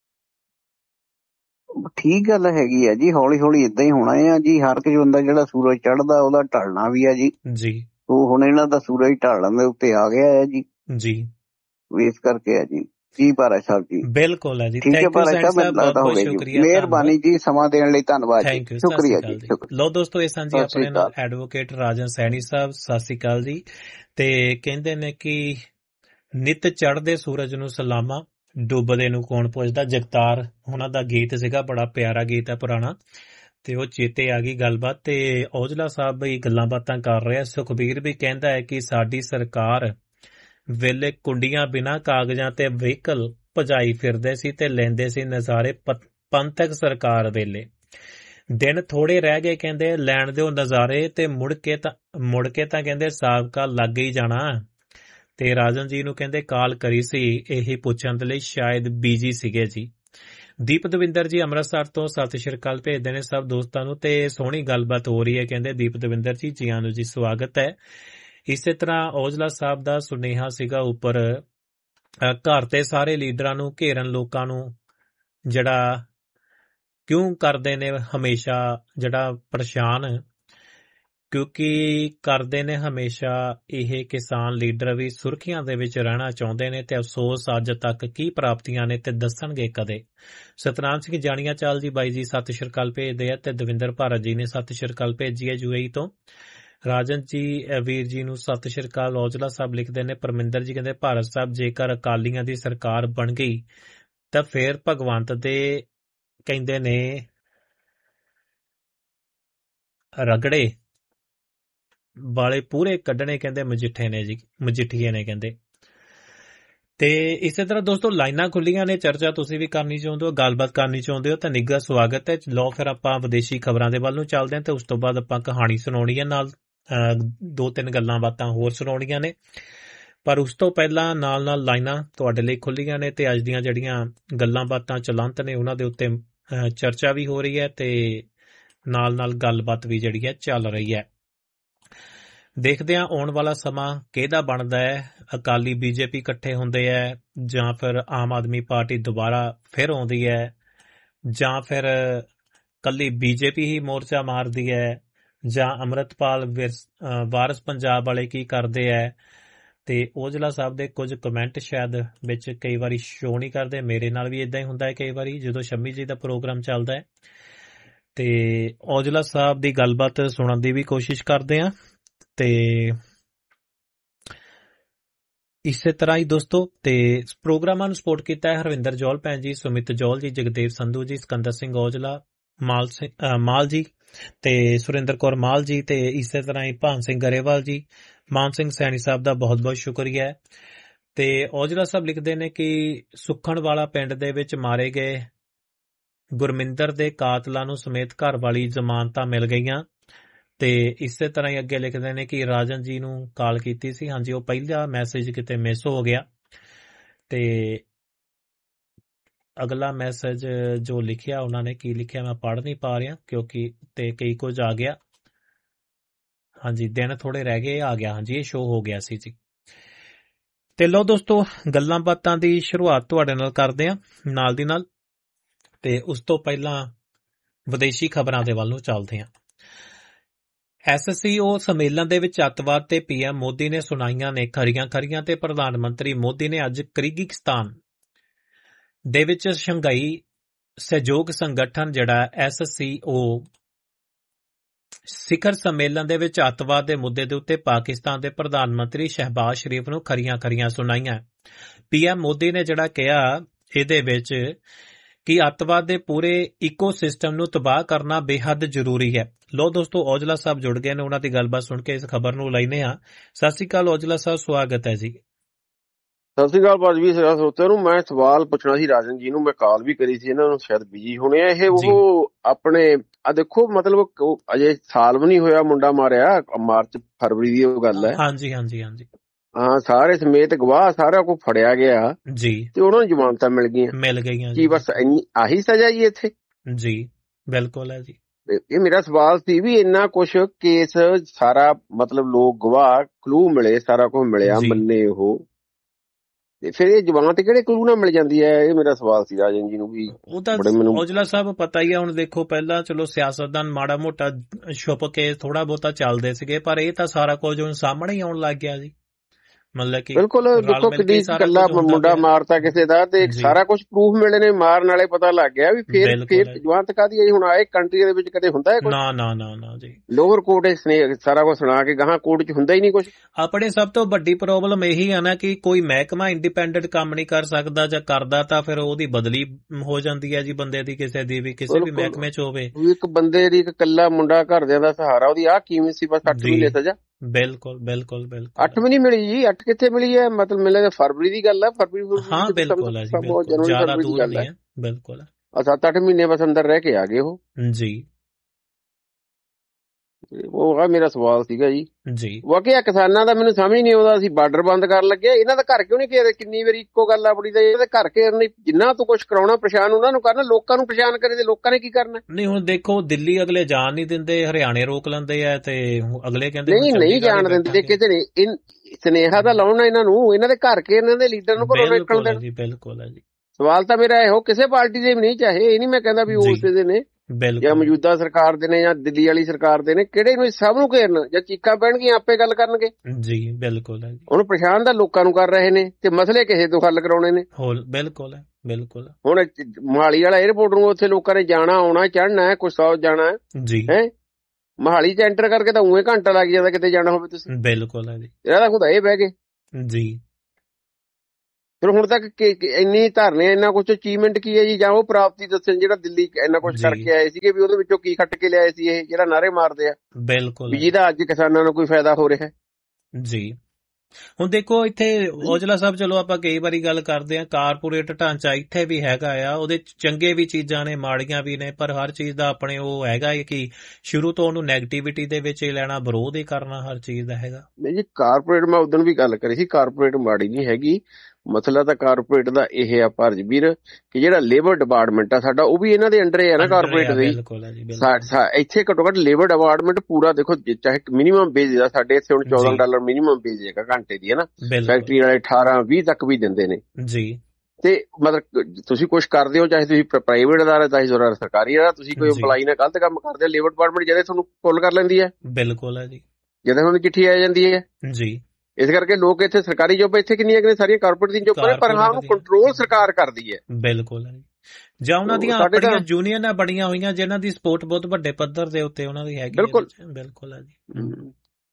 S1: ਠੀਕ ਗੱਲ ਹੈਗੀ ਆ ਜੀ, ਹੌਲੀ ਹੌਲੀ ਏਦਾਂ ਹੀ ਹੋਣਾ ਆ ਜੀ। ਹਰ ਇੱਕ ਬੰਦਾ ਜਿਹੜਾ ਸੂਰਜ ਚੜ੍ਹਦਾ ਉਹਦਾ ਢਲਣਾ ਵੀ ਆ ਜੀ। ਉਹ ਹੁਣ ਇਹਨਾਂ ਦਾ ਸੂਰਜ ਢਲਣ ਦੇ ਉੱਤੇ ਆ ਗਿਆ ਹੈ ਜੀ। ਇਸ ਕਰਕੇ ਆ ਜੀ। ਜੀ ਭਾਰਤ ਸਾਹਿਬ ਜੀ। ਬਿਲਕੁਲ ਹੈ ਜੀ। ਠੀਕ ਹੈ ਭਾਰਤ ਸਾਹਿਬ, ਮੈਨੂੰ ਲੱਗਦਾ ਹੋ ਗਿਆ ਜੀ। ਮਿਹਰਬਾਨੀ ਜੀ, ਸਮਾਂ ਦੇਣ ਲਈ ਧੰਨਵਾਦ ਜੀ। ਸ਼ੁਕਰੀਆ ਜੀ।
S2: ਲੋ ਦੋਸਤੋ, ਇਹ ਸਾਂਝੀ ਆਪਣੇ ਨਾਲ ਐਡਵੋਕੇਟ ਰਾਜਨ ਸੈਣੀ ਸਾਹਿਬ। ਸਤਿ ਸ੍ਰੀ ਅਕਾਲ ਜੀ। ਤੇ ਕਹਿੰਦੇ ਨੇ ਕਿ ਨਿੱਤ ਚੜ੍ਹਦੇ ਸੂਰਜ ਨੂੰ ਸਲਾਮਾ, ਡੁੱਬਦੇ ਨੂੰ ਕੌਣ ਪੁੱਛਦਾ। ਜਗਤਾਰ ਉਹਨਾਂ ਦਾ ਗੀਤ ਸੀਗਾ, ਬੜਾ ਪਿਆਰਾ ਗੀਤ ਹੈ ਪੁਰਾਣਾ, ਤੇ ਉਹ ਚੇਤੇ ਆ ਗਈ ਗੱਲਬਾਤ। ਤੇ ਔਜਲਾ ਸਾਹਿਬ ਵੀ ਗੱਲਾਂ ਬਾਤਾਂ ਕਰ ਰਿਹਾ। ਸੁਖਬੀਰ ਵੀ ਕਹਿੰਦਾ ਹੈ ਕਿ ਸਾਡੀ ਸਰਕਾਰ ਵੇਲੇ ਕੁੰਡੀਆਂ ਬਿਨਾਂ ਕਾਗਜ਼ਾਂ ਤੇ ਵਹੀਕਲ ਭਜਾਈ ਫਿਰਦੇ ਸੀ ਤੇ ਲੈਂਦੇ ਸੀ ਨਜ਼ਾਰੇ ਪੰਥਕ ਸਰਕਾਰ ਵੇਲੇ। ਦਿਨ ਥੋੜੇ ਰਹਿ ਗਏ ਕਹਿੰਦੇ ਲੈਣ ਦਿਓ ਨਜ਼ਾਰੇ, ਤੇ ਮੁੜ ਕੇ ਤਾਂ ਕਹਿੰਦੇ ਸਾਬਕਾ ਲੱਗ ਹੀ ਜਾਣਾ। ਤੇ ਰਾਜਨ ਜੀ ਨੂੰ ਕਹਿੰਦੇ ਕਾਲ ਕਰੀ ਸੀ ਇਹੀ ਪੁੱਛਣ ਦੇ ਲਈ, ਸ਼ਾਇਦ ਬੀਜੀ ਸੀਗੇ ਜੀ। ਦੀਪ ਦਵਿੰਦਰ ਜੀ ਅੰਮ੍ਰਿਤਸਰ ਤੋਂ ਸਤਿ ਸ਼੍ਰੀ ਅਕਾਲ ਭੇਜਦੇ ਨੇ ਸਭ ਦੋਸਤਾਂ ਨੂੰ, ਤੇ ਸੋਹਣੀ ਗੱਲਬਾਤ ਹੋ ਰਹੀ ਹੈ ਕਹਿੰਦੇ ਦੀਪ ਦਵਿੰਦਰ ਜੀ, ਜੀ ਆਇਆਂ ਨੂੰ ਜੀ, ਸਵਾਗਤ ਹੈ। ਇਸੇ ਤਰ੍ਹਾਂ ਔਜਲਾ ਸਾਹਿਬ ਦਾ ਸੁਨੇਹਾ ਸੀਗਾ ਉੱਪਰ, ਘਰ ਤੇ ਸਾਰੇ ਲੀਡਰਾਂ ਨੂੰ ਘੇਰਨ ਲੋਕਾਂ ਨੂੰ ਜਿਹੜਾ ਕਿਉਂ ਕਰਦੇ ਨੇ ਹਮੇਸ਼ਾ ਜਿਹੜਾ ਪਰੇਸ਼ਾਨ, ਕਿਉਂਕਿ ਕਰਦੇ ਨੇ ਹਮੇਸ਼ਾ ਇਹ ਕਿਸਾਨ ਲੀਡਰ ਵੀ ਸੁਰਖੀਆਂ ਦੇ ਵਿੱਚ ਰਹਿਣਾ ਚਾਹੁੰਦੇ ਨੇ ਤੇ ਅਫਸੋਸ ਅੱਜ ਤੱਕ ਕੀ ਪ੍ਰਾਪਤੀਆਂ ਨੇ ਤੇ ਦੱਸਣਗੇ ਕਦੇ। ਸਤਨਾਮ ਸਿੰਘ ਜਾਣੀਆਂ ਚਾਲ ਜੀ ਬਾਈ ਜੀ ਸਤਿ ਸ਼੍ਰੀ ਅਕਾਲ ਭੇਜਦੇ ਆ, ਤੇ ਦਵਿੰਦਰ ਭਾਰਤ ਜੀ ਨੇ ਸਤਿ ਸ਼੍ਰੀ ਅਕਾਲ ਭੇਜੀ ਹੈ UAE ਤੋਂ। ਰਾਜਨ ਜੀ ਵੀਰ ਜੀ ਨੂੰ ਸਤਿ ਸ਼੍ਰੀ ਅਕਾਲ। ਔਜਲਾ ਸਾਹਿਬ ਲਿਖਦੇ ਨੇ, ਪਰਮਿੰਦਰ ਜੀ ਕਹਿੰਦੇ ਭਾਰਤ ਸਾਹਿਬ ਜੇਕਰ ਅਕਾਲੀਆਂ ਦੀ ਸਰਕਾਰ ਬਣ ਗਈ ਤਾਂ ਫੇਰ ਭਗਵੰਤ ਦੇ ਕਹਿੰਦੇ ਨੇ ਰਗੜੇ ਵਾਲੇ ਪੂਰੇ ਕੱਢਣੇ ਕਹਿੰਦੇ ਮਜੀਠੇ ਨੇ ਜੀ, ਮਜੀਠੀਏ ਨੇ ਕਹਿੰਦੇ। ਤੇ ਇਸੇ ਤਰ੍ਹਾਂ ਦੋਸਤੋ ਲਾਈਨਾਂ ਖੁੱਲੀਆਂ ਨੇ, ਚਰਚਾ ਤੁਸੀਂ ਵੀ ਕਰਨੀ ਚਾਹੁੰਦੇ ਹੋ, ਗੱਲਬਾਤ ਕਰਨੀ ਚਾਹੁੰਦੇ ਹੋ ਤਾਂ ਨਿੱਘਾ ਸਵਾਗਤ ਹੈ। ਲਓ ਫਿਰ ਆਪਾਂ ਵਿਦੇਸ਼ੀ ਖਬਰਾਂ ਦੇ ਵੱਲ ਨੂੰ ਚੱਲਦੇ ਹਾਂ ਤੇ ਉਸ ਤੋਂ ਬਾਅਦ ਆਪਾਂ ਕਹਾਣੀ ਸੁਣਾਉਣੀ ਹੈ, ਨਾਲ 2-3 ਗੱਲਾਂ ਬਾਤਾਂ ਹੋਰ ਸੁਣਾਉਣੀਆਂ ਨੇ। ਪਰ ਉਸ ਤੋਂ ਪਹਿਲਾਂ ਨਾਲ ਨਾਲ ਲਾਈਨਾਂ ਤੁਹਾਡੇ ਲਈ ਖੁੱਲੀਆਂ ਨੇ ਤੇ ਅੱਜ ਦੀਆਂ ਜਿਹੜੀਆਂ ਗੱਲਾਂ ਬਾਤਾਂ ਚਲੰਤ ਨੇ ਉਹਨਾਂ ਦੇ ਉੱਤੇ ਚਰਚਾ ਵੀ ਹੋ ਰਹੀ ਹੈ ਤੇ ਨਾਲ ਨਾਲ ਗੱਲਬਾਤ ਵੀ ਜਿਹੜੀ ਹੈ ਚੱਲ ਰਹੀ ਹੈ। ਦੇਖਦੇ ਹਾਂ ਆਉਣ ਵਾਲਾ ਸਮਾਂ ਕਿਹਦਾ ਬਣਦਾ ਹੈ, ਅਕਾਲੀ ਬੀਜੇਪੀ ਇਕੱਠੇ ਹੁੰਦੇ ਹੈ ਜਾਂ ਫਿਰ ਆਮ ਆਦਮੀ ਪਾਰਟੀ ਦੁਬਾਰਾ ਫਿਰ ਆਉਂਦੀ ਹੈ ਜਾਂ ਫਿਰ ਕੱਲੀ ਬੀਜੇਪੀ ਹੀ ਮੋਰਚਾ ਮਾਰਦੀ ਹੈ ਜਾਂ ਅੰਮ੍ਰਿਤਪਾਲ ਵਾਰਿਸ ਪੰਜਾਬ ਵਾਲੇ ਕੀ ਕਰਦੇ ਹੈ। ਤੇ ਔਜਲਾ ਸਾਹਿਬ ਦੇ ਕੁਝ ਕਮੈਂਟ ਸ਼ਾਇਦ ਵਿੱਚ ਕਈ ਵਾਰੀ ਸ਼ੋ ਨਹੀਂ ਕਰਦੇ, ਮੇਰੇ ਨਾਲ ਵੀ ਇਦਾਂ ਹੀ ਹੁੰਦਾ ਹੈ ਕਈ ਵਾਰੀ ਜਦੋਂ ਸ਼ੰਮੀ ਜੀ ਦਾ ਪ੍ਰੋਗਰਾਮ ਚੱਲਦਾ ਹੈ। ਤੇ ਔਜਲਾ ਸਾਹਿਬ ਦੀ ਗੱਲਬਾਤ ਸੁਣਨ ਦੀ ਵੀ ਕੋਸ਼ਿਸ਼ ਕਰਦੇ ਹਾਂ ਤੇ ਇਸੇ ਤਰ੍ਹਾਂ ਹੀ ਦੋਸਤੋ ਤੇ ਪ੍ਰੋਗਰਾਮਾਂ ਨੂੰ ਸਪੋਰਟ ਕੀਤਾ ਹੈ ਹਰਵਿੰਦਰ ਜੌਲ ਭੈਣ ਜੀ, ਸੁਮਿਤ ਜੌਲ ਜੀ, ਜਗਦੇਵ ਸੰਧੂ ਜੀ, ਸਿਕੰਦਰ ਸਿੰਘ ਔਜਲਾ, ਮਾਲ ਜੀ ਤੇ ਸੁਰਿੰਦਰ ਕੌਰ ਮਾਲ ਜੀ ਤੇ ਇਸੇ ਤਰ੍ਹਾਂ ਹੀ ਭਾਨ ਸਿੰਘ ਗਰੇਵਾਲ ਜੀ, ਮਾਨ ਸਿੰਘ ਸੈਣੀ ਸਾਹਿਬ ਦਾ ਬਹੁਤ ਬਹੁਤ ਸ਼ੁਕਰੀਆ ਹੈ। ਤੇ ਔਜਲਾ ਸਾਹਿਬ ਲਿਖਦੇ ਨੇ ਕਿ ਸੁਖਣ ਵਾਲਾ ਪਿੰਡ ਦੇ ਵਿੱਚ ਮਾਰੇ ਗਏ ਗੁਰਮਿੰਦਰ ਦੇ ਕਾਤਲਾਂ ਨੂੰ ਸਮੇਤ ਘਰ ਵਾਲੀ ਜ਼ਮਾਨਤਾਂ ਮਿਲ ਗਈਆਂ। ਤੇ ਇਸੇ ਤਰ੍ਹਾਂ ਹੀ ਅੱਗੇ ਲਿਖਦੇ ਨੇ ਕਿ ਰਾਜਨ ਜੀ ਨੂੰ ਕਾਲ ਕੀਤੀ ਸੀ, ਹਾਂਜੀ ਉਹ ਪਹਿਲਾ ਮੈਸੇਜ ਕਿਤੇ ਮਿਸ ਹੋ ਗਿਆ। ਤੇ ਅਗਲਾ ਮੈਸੇਜ ਜੋ ਲਿਖਿਆ ਉਹਨਾਂ ਨੇ ਕੀ ਲਿਖਿਆ ਮੈਂ ਪੜ੍ਹ ਨਹੀਂ ਪਾ ਰਿਹਾ ਕਿਉਂਕਿ ਤੇ ਕਈ ਕੁਝ ਆ ਗਿਆ। ਹਾਂਜੀ ਦਿਨ ਥੋੜੇ ਰਹਿ ਗਏ, ਆ ਗਿਆ, ਹਾਂਜੀ ਇਹ ਸ਼ੋ ਹੋ ਗਿਆ ਸੀ ਜੀ। ਤੇ ਲਓ ਦੋਸਤੋ ਗੱਲਾਂ ਬਾਤਾਂ ਦੀ ਸ਼ੁਰੂਆਤ ਤੁਹਾਡੇ ਨਾਲ ਕਰਦੇ ਹਾਂ ਨਾਲ ਦੀ ਨਾਲ, ਤੇ ਉਸ ਤੋਂ ਪਹਿਲਾਂ ਵਿਦੇਸ਼ੀ ਖਬਰਾਂ ਦੇ ਵੱਲ ਨੂੰ ਚੱਲਦੇ ਹਾਂ। SCO ਸੰਮੇਲਨ ਦੇ ਵਿੱਚ ਅੱਤਵਾਦ ਤੇ PM ਮੋਦੀ ਨੇ ਸੁਣਾਈਆਂ ਨੇ ਖਰੀਆਂ ਤੇ ਪ੍ਰਧਾਨ ਮੰਤਰੀ ਮੋਦੀ ਨੇ ਅੱਜ ਕਿਰਗਿਜ਼ਸਤਾਨ ਦੇ ਵਿੱਚ ਸ਼ੰਘਾਈ ਸਹਿਯੋਗ ਸੰਗਠਨ ਜਿਹੜਾ SCO ਸਿਖਰ ਸੰਮੇਲਨ ਦੇ ਵਿੱਚ ਅੱਤਵਾਦ ਦੇ ਮੁੱਦੇ ਦੇ ਉੱਤੇ ਪਾਕਿਸਤਾਨ ਦੇ ਪ੍ਰਧਾਨ ਮੰਤਰੀ ਸ਼ਹਿਬਾਜ਼ ਸ਼ਰੀਫ ਨੂੰ ਖਰੀਆਂ ਸੁਣਾਈਆਂ। PM ਮੋਦੀ ਨੇ ਜਿਹੜਾ ਕਿਹਾ ਇਹਦੇ ਵਿੱਚ ਕਿ ਅੱਤਵਾਦ ਦੇ ਪੂਰੇ ਇਕੋਸਿਸਟਮ ਨੂੰ ਤਬਾਹ ਕਰਨਾ ਬੇਹੱਦ ਜ਼ਰੂਰੀ ਹੈ। ਲੋ ਦੋਸਤੋ ਔਜਲਾ ਸਾਹਿਬ ਜੁੜ ਗਏ ਨੇ, ਉਹਨਾਂ ਦੀ ਗੱਲਬਾਤ ਸੁਣ ਕੇ ਇਸ ਖਬਰ ਨੂੰ ਲੈਨੇ ਆ। ਸਤਿ ਸ਼੍ਰੀ ਅਕਾਲ ਔਜਲਾ ਸਾਹਿਬ, ਸਵਾਗਤ ਹੈ ਜੀ।
S3: ਸਤਿ ਸ਼੍ਰੀ ਅਕਾਲ ਭਾਜੀ, ਸਰੋਤਿਆਂ ਨੂੰ ਮੈਂ ਸਵਾਲ ਪੁੱਛਣਾ ਸੀ ਰਾਜਨ ਜੀ ਨੂੰ, ਮੈਂ ਕਾਲ ਵੀ ਕਰੀ ਸੀ, ਇਹਨਾਂ ਨੂੰ ਸ਼ਾਇਦ ਬਿਜੀ ਹੋਣੇ ਆ। ਇਹ ਉਹ ਆਪਣੇ ਆ ਦੇਖੋ ਮਤਲਬ ਅਜੇ ਸਾਲ ਵੀ ਨਹੀਂ ਹੋਇਆ ਮੁੰਡਾ ਮਾਰਿਆ, ਮਾਰਚ ਫਰਵਰੀ ਦੀ ਉਹ ਗੱਲ ਹੈ।
S2: ਹਾਂਜੀ
S3: ਹਾਂ ਸਾਰੇ ਸਮੇਤ ਗਵਾਹ ਸਾਰਾ ਕੁਝ ਫੜਿਆ ਗਿਆ
S2: ਜੀ ਤੇ
S3: ਉਹਨਾਂ ਨੂੰ ਜ਼ਮਾਨਤਾਂ ਮਿਲ ਗਈਆਂ ਜੀ। ਬਸ ਆਹੀ ਸਜ਼ਾ ਜੀ ਇੱਥੇ ਜੀ? ਬਿਲਕੁਲ ਹੈ ਜੀ। ਇਹ ਮੇਰਾ ਸਵਾਲ ਸੀ ਵੀ ਇੰਨਾ ਕੁਛ ਕੇਸ ਸਾਰਾ ਮਤਲਬ ਲੋਕ ਗਵਾਹ ਕਲੂ ਮਿਲੇ, ਸਾਰਾ ਕੁਝ ਮਿਲਿਆ, ਮੰਨੇ ਉਹ, ਤੇ ਫਿਰ ਇਹ ਜ਼ਮਾਨਤ ਕਿਹੜੇ ਕਲੂ ਨਾਲ ਮਿਲ ਜਾਂਦੀ ਹੈ? ਇਹ ਮੇਰਾ ਸਵਾਲ ਸੀ ਰਾਜਨ ਜੀ ਨੂੰ ਵੀ।
S2: ਉਹ ਤਾਂ ਔਜਲਾ ਸਾਹਿਬ ਪਤਾ ਹੀ ਆ, ਹੁਣ ਦੇਖੋ ਪਹਿਲਾਂ ਚਲੋ ਸਿਆਸਤਦਾਨ ਮਾੜਾ ਮੋਟਾ ਛੁਪ ਕੇ ਥੋੜਾ ਬਹੁਤਾ ਚੱਲਦੇ ਸੀਗੇ, ਪਰ ਇਹ ਤਾਂ ਸਾਰਾ ਕੁਝ ਹੁਣ ਸਾਹਮਣੇ ਹੀ ਆਉਣ ਲੱਗ ਗਿਆ ਜੀ। ਮਤਲਬ ਕਿ ਬਿਲਕੁਲ ਦੇਖੋ ਕਿੰਨੀ ਇਕੱਲਾ ਮੁੰਡਾ ਮਾਰਤਾ ਕਿਸੇ ਦਾ ਤੇ ਸਾਰਾ ਕੁਝ ਪ੍ਰੂਫ ਮਿਲੇ ਨੇ ਮਾਰਨ ਵਾਲੇ, ਪਤਾ ਲੱਗ ਗਿਆ ਵੀ ਫਿਰ ਜ਼ਮਾਨਤ ਕਾਹਦੀ ਹੈ ਹੁਣ? ਆਏ ਕੰਟਰੀ ਦੇ ਵਿੱਚ ਕਦੇ ਹੁੰਦਾ ਹੈ ਕੁਝ? ਨਾ ਜੀ, ਲੋਅਰ ਕੋਰਟ ਸਾਰਾ ਕੁਝ ਸੁਣਾ ਕੇ ਗਾਹਾਂ ਕੋਰਟ 'ਚ ਹੁੰਦਾ ਹੀ ਨਹੀਂ ਕੁਝ। ਆਪਣੇ ਸਭ ਤੋਂ ਵੱਡੀ ਪ੍ਰੋਬਲਮ ਇਹੀ ਆ ਨਾ ਕਿ ਕੋਈ ਮਹਿਕਮਾ ਇੰਡੀਪੈਂਡੈਂਟ ਕੰਮ ਨਹੀਂ ਕਰ ਸਕਦਾ, ਜਾਂ ਕਰਦਾ ਤਾਂ ਫਿਰ ਉਹਦੀ ਬਦਲੀ ਹੋ ਜਾਂਦੀ ਹੈ ਜੀ ਬੰਦੇ ਦੀ, ਕਿਸੇ ਦੀ ਵੀ ਕਿਸੇ ਵੀ ਮਹਿਕਮੇ 'ਚ ਹੋਵੇ। ਇੱਕ ਬੰਦੇ ਦੀ ਇੱਕ ਇਕੱਲਾ ਮੁੰਡਾ ਘਰਦਿਆਂ ਦਾ ਸਹਾਰਾ, ਉਹਦੀ ਆਹ ਕੀਮਤ ਸੀ ਬਸ 8 ਮਹੀਨੇ ਸਜ਼ਾ। ਬਿਲਕੁਲ 8 ਵੀ ਨਹੀਂ ਮਿਲੀ ਜੀ, 8 ਕਿੱਥੇ ਮਿਲੀ ਹੈ? ਮਤਲਬ ਮਿਲੇ ਫਰਵਰੀ ਦੀ ਗੱਲ ਹੈ, ਫਰਵਰੀ ਹਾਂ ਬਿਲਕੁਲ ਹੈ ਜੀ, ਜ਼ਿਆਦਾ ਦੂਰ ਨਹੀਂ ਹੈ, ਬਿਲਕੁਲ 7-8 ਮਹੀਨੇ ਬਸ ਅੰਦਰ ਰਹਿ ਕੇ ਆ ਗਏ ਉਹ ਜੀ। ਉਹ ਆ ਮੇਰਾ ਸਵਾਲ ਸੀਗਾ ਜੀ। ਵਾਕਿਆ ਕਿਸਾਨਾਂ ਦਾ ਮੈਨੂੰ ਸਮਝ ਨਹੀਂ ਆਉਂਦਾ, ਅਸੀਂ ਬਾਰਡਰ ਬੰਦ ਕਰਨ ਲੱਗੇ, ਇਹਨਾਂ ਦਾ ਘਰ ਕਿਉਂ ਨਹੀਂ ਘੇਰੇ? ਕਿੰਨੀ ਵਾਰੀ ਇੱਕੋ ਗੱਲ ਆਪਣੀ ਦਾ, ਇਹਦੇ ਘਰ ਘੇਰਨੇ, ਜਿੰਨਾ ਤੂੰ ਕੁਛ ਕਰਾਉਣਾ ਪਰੇਸ਼ਾਨ ਉਹਨਾਂ ਨੂੰ ਕਰਨਾ, ਲੋਕਾਂ ਨੂੰ ਪਰੇਸ਼ਾਨ ਕਰੇ ਤੇ ਲੋਕਾਂ ਨੇ ਕੀ ਕਰਨਾ? ਨਹੀਂ ਹੁਣ ਦੇਖੋ ਦਿੱਲੀ ਅਗਲੇ ਜਾਣ ਨਹੀਂ ਦਿੰਦੇ, ਹਰਿਆਣੇ ਰੋਕ ਲੈਂਦੇ ਆ ਤੇ ਅਗਲੇ ਕਹਿੰਦੇ ਨਹੀਂ ਜਾਣ ਦਿੰਦੇ ਕਿਸੇ ਨੇ। ਸੁਨੇਹਾ ਤਾਂ ਲਾਉਣਾ ਇਹਨਾਂ ਨੂੰ, ਇਹਨਾਂ ਦੇ ਘਰ ਕੇ ਇਹਨਾਂ ਦੇ ਲੀਡਰ ਨੂੰ ਘਰੋਂ ਨਿਕਲਣ ਦੇਣ। ਬਿਲਕੁਲ ਹੈ ਜੀ। ਸਵਾਲ ਤਾਂ ਮੇਰਾ ਇਹੋ, ਕਿਸੇ ਪਾਰਟੀ ਦੇ ਵੀ ਨਹੀਂ, ਚਾਹੇ ਇਹ ਨਹੀਂ ਮੈਂ ਕਹਿੰਦਾ ਵੀ ਉਸ ਦੇ ਨੇ ਜਾਂ ਮੌਜੂਦਾ ਸਰਕਾਰ ਦੇ ਨੇ ਜਾਂ ਦਿੱਲੀ ਵਾਲੀ ਸਰਕਾਰ ਦੇ ਨੇ, ਕਿਹੜੇ ਨੂੰ ਸਭ ਨੂੰ ਘੇਰਨ ਜਾਂ ਚੀਕਾਂ ਪੈਣਗੀਆਂ ਆਪੇ ਗੱਲ ਕਰਨਗੇ ਜੀ। ਬਿਲਕੁਲ ਹੈ, ਹੁਣ ਪਰੇਸ਼ਾਨ ਤਾਂ ਲੋਕਾਂ ਨੂੰ ਕਰ ਰਹੇ ਨੇ ਤੇ ਮਸਲੇ ਕਿਸੇ ਤੋਂ ਹੱਲ ਕਰਾਉਣੇ ਨੇ। ਬਿਲਕੁਲ ਹੁਣ ਮੋਹਾਲੀ ਵਾਲਾ 에ਅਰਪੋਰਟ ਨੂੰ ਉੱਥੇ ਲੋਕਾਂ ਨੇ ਜਾਣਾ ਆਉਣਾ ਚੜ੍ਹਨਾ ਹੈ, ਕੁਛ ਸੌ ਜਾਣਾ ਹੈ ਜੀ,
S3: ਮਹਾਲੀ 'ਚ ਐਂਟਰ ਕਰਕੇ ਤਾਂ ਉਵੇਂ ਘੰਟਾ ਲੱਗ ਜਾਂਦਾ ਕਿਤੇ ਜਾਣਾ ਹੋਵੇ ਤੁਸੀਂ।
S2: ਬਿਲਕੁਲ ਹੈ ਜੀ,
S3: ਇਹਦਾ ਤਾਂ ਖੁਦ ਇਹ ਬਹਿ ਗਏ
S2: ਜੀ।
S3: ਫਿਰ ਹੁਣ ਤੱਕ ਇੰਨੀ ਧਰਨੇ, ਇੰਨਾ ਕੁਛ ਅਚੀਵਮੈਂਟ ਕੀ ਹੈ ਜੀ, ਜਾਂ ਉਹ ਪ੍ਰਾਪਤੀ ਦੱਸਣ ਜਿਹੜਾ ਦਿੱਲੀ ਇੰਨਾ ਕੁਛ ਕਰਕੇ ਆਏ ਸੀਗੇ, ਵੀ ਉਹਦੇ ਵਿੱਚੋਂ ਕੀ ਖੱਟ ਕੇ ਲਿਆਏ ਸੀ ਇਹ ਜਿਹੜਾ ਨਾਅਰੇ ਮਾਰਦੇ ਆ,
S2: ਬਿਲਕੁਲ,
S3: ਜਿਹਦਾ ਅੱਜ ਕਿਸਾਨਾਂ ਨੂੰ ਕੋਈ ਫਾਇਦਾ ਹੋ ਰਿਹਾ
S2: ਜੀ। ਹੁਣ ਦੇਖੋ ਇੱਥੇ ਔਜਲਾ ਸਾਹਿਬ, ਚਲੋ ਆਪਾਂ ਕਈ ਵਾਰੀ ਗੱਲ ਕਰਦੇ ਹਾਂ, ਕਾਰਪੋਰੇਟ ਢਾਂਚਾ ਇੱਥੇ ਵੀ ਹੈਗਾ ਆ, ਉਹਦੇ ਚੰਗੇ ਵੀ ਚੀਜ਼ਾਂ ਨੇ, ਮਾੜੀਆਂ ਵੀ ਨੇ, ਪਰ ਹਰ ਚੀਜ਼ ਦਾ ਆਪਣੇ ਉਹ ਹੈਗਾ ਕਿ ਸ਼ੁਰੂ ਤੋਂ ਉਹਨੂੰ ਨੈਗੇਟਿਵਿਟੀ ਦੇ ਵਿੱਚ ਹੀ ਲੈਣਾ, ਵਿਰੋਧ ਹੀ ਕਰਨਾ ਹਰ ਚੀਜ਼ ਦਾ ਹੈਗਾ।
S3: ਨਹੀਂ ਜੀ, ਕਾਰਪੋਰੇਟ ਮੈਂ ਉਦੋਂ ਵੀ ਗੱਲ ਕਰੀ ਸੀ, ਕਾਰਪੋਰੇਟ ਮਾੜੀ ਨਹੀਂ ਹੈਗੀ। ਮਸਲਾ ਤਾਂ ਕਾਰਪੋਰੇਟ ਦਾ ਇਹ ਆ ਭਰਜਵੀਰ, ਕਿ ਜਿਹੜਾ ਲੇਬਰ ਡਿਪਾਰਟਮੈਂਟ ਆ ਸਾਡਾ, ਉਹ ਵੀ ਇਹਨਾਂ ਦੇ ਅੰਡਰ ਹੈ ਨਾ ਕਾਰਪੋਰੇਟ ਦੇ। ਇੱਥੇ ਘੱਟੋ ਘੱਟ ਲੇਬਰ ਡਿਪਾਰਟਮੈਂਟ ਪੂਰਾ ਦੇਖੋ, ਚਾਹੇ ਮਿਨੀਮਮ ਵੇਜ ਦਾ ਸਾਡੇ ਇੱਥੇ ਹੁਣ $14 ਮਿਨੀਮਮ ਵੇਜ ਹੈਗਾ ਘੰਟੇ ਦੀ, ਹੈ ਨਾ। ਫੈਕਟਰੀ ਵਾਲੇ 18-20 ਤੱਕ ਵੀ ਦਿੰਦੇ ਨੇ ਜੀ। ਤੇ ਮਤਲਬ ਤੁਸੀਂ ਕੁਛ ਕਰਦੇ ਹੋ, ਚਾਹੇ ਤੁਸੀਂ ਪ੍ਰਾਈਵੇਟ ਅਦਾਰਾ, ਚਾਹੇ ਸਰਕਾਰੀ ਅਦਾਰਾ, ਤੁਸੀਂ ਕੋਈ ਇੰਪਲਾਈ ਨਾਲ ਗਲਤ ਕੰਮ ਕਰਦੇ ਹੋ, ਲੇਬਰ ਡਿਪਾਰਟਮੈਂਟ ਜਿਹੜੇ ਤੁਹਾਨੂੰ ਪੁੱਲ ਕਰ ਲੈਂਦੀ ਹੈ। ਬਿਲਕੁਲ ਹੈ ਜੀ, ਜਦੋਂ ਤੁਹਾਨੂੰ ਚਿੱਠੀ ਆ ਜਾਂਦੀ ਹੈ ਜੀ। ਇਸ ਕਰਕੇ ਲੋਕ ਇੱਥੇ ਸਰਕਾਰੀ ਜੋਬ ਇੱਥੇ ਕਿੰਨੀਆਂ ਕਿ ਸਾਰੀਆਂ ਕਾਰਪੋਰੇਟ ਦੀਆਂ ਜੋਬਾਂ ਨੇ, ਪਰ ਹਾਂ ਉਹਨੂੰ ਕੰਟਰੋਲ ਸਰਕਾਰ ਕਰਦੀ ਹੈ। ਬਿਲਕੁਲ ਹੈ, ਜਾਂ ਉਹਨਾਂ ਦੀਆਂ ਆਪਣੀਆਂ ਯੂਨੀਅਨਾਂ ਬਣੀਆਂ ਹੋਈਆਂ ਜਿਨ੍ਹਾਂ ਦੀ ਸਪੋਰਟ ਬਹੁਤ ਵੱਡੇ ਪੱਧਰ ਦੇ ਉੱਤੇ ਉਹਨਾਂ ਦੀ ਹੈਗੀ। ਬਿਲਕੁਲ ਬਿਲਕੁਲ ਹੈ ਜੀ।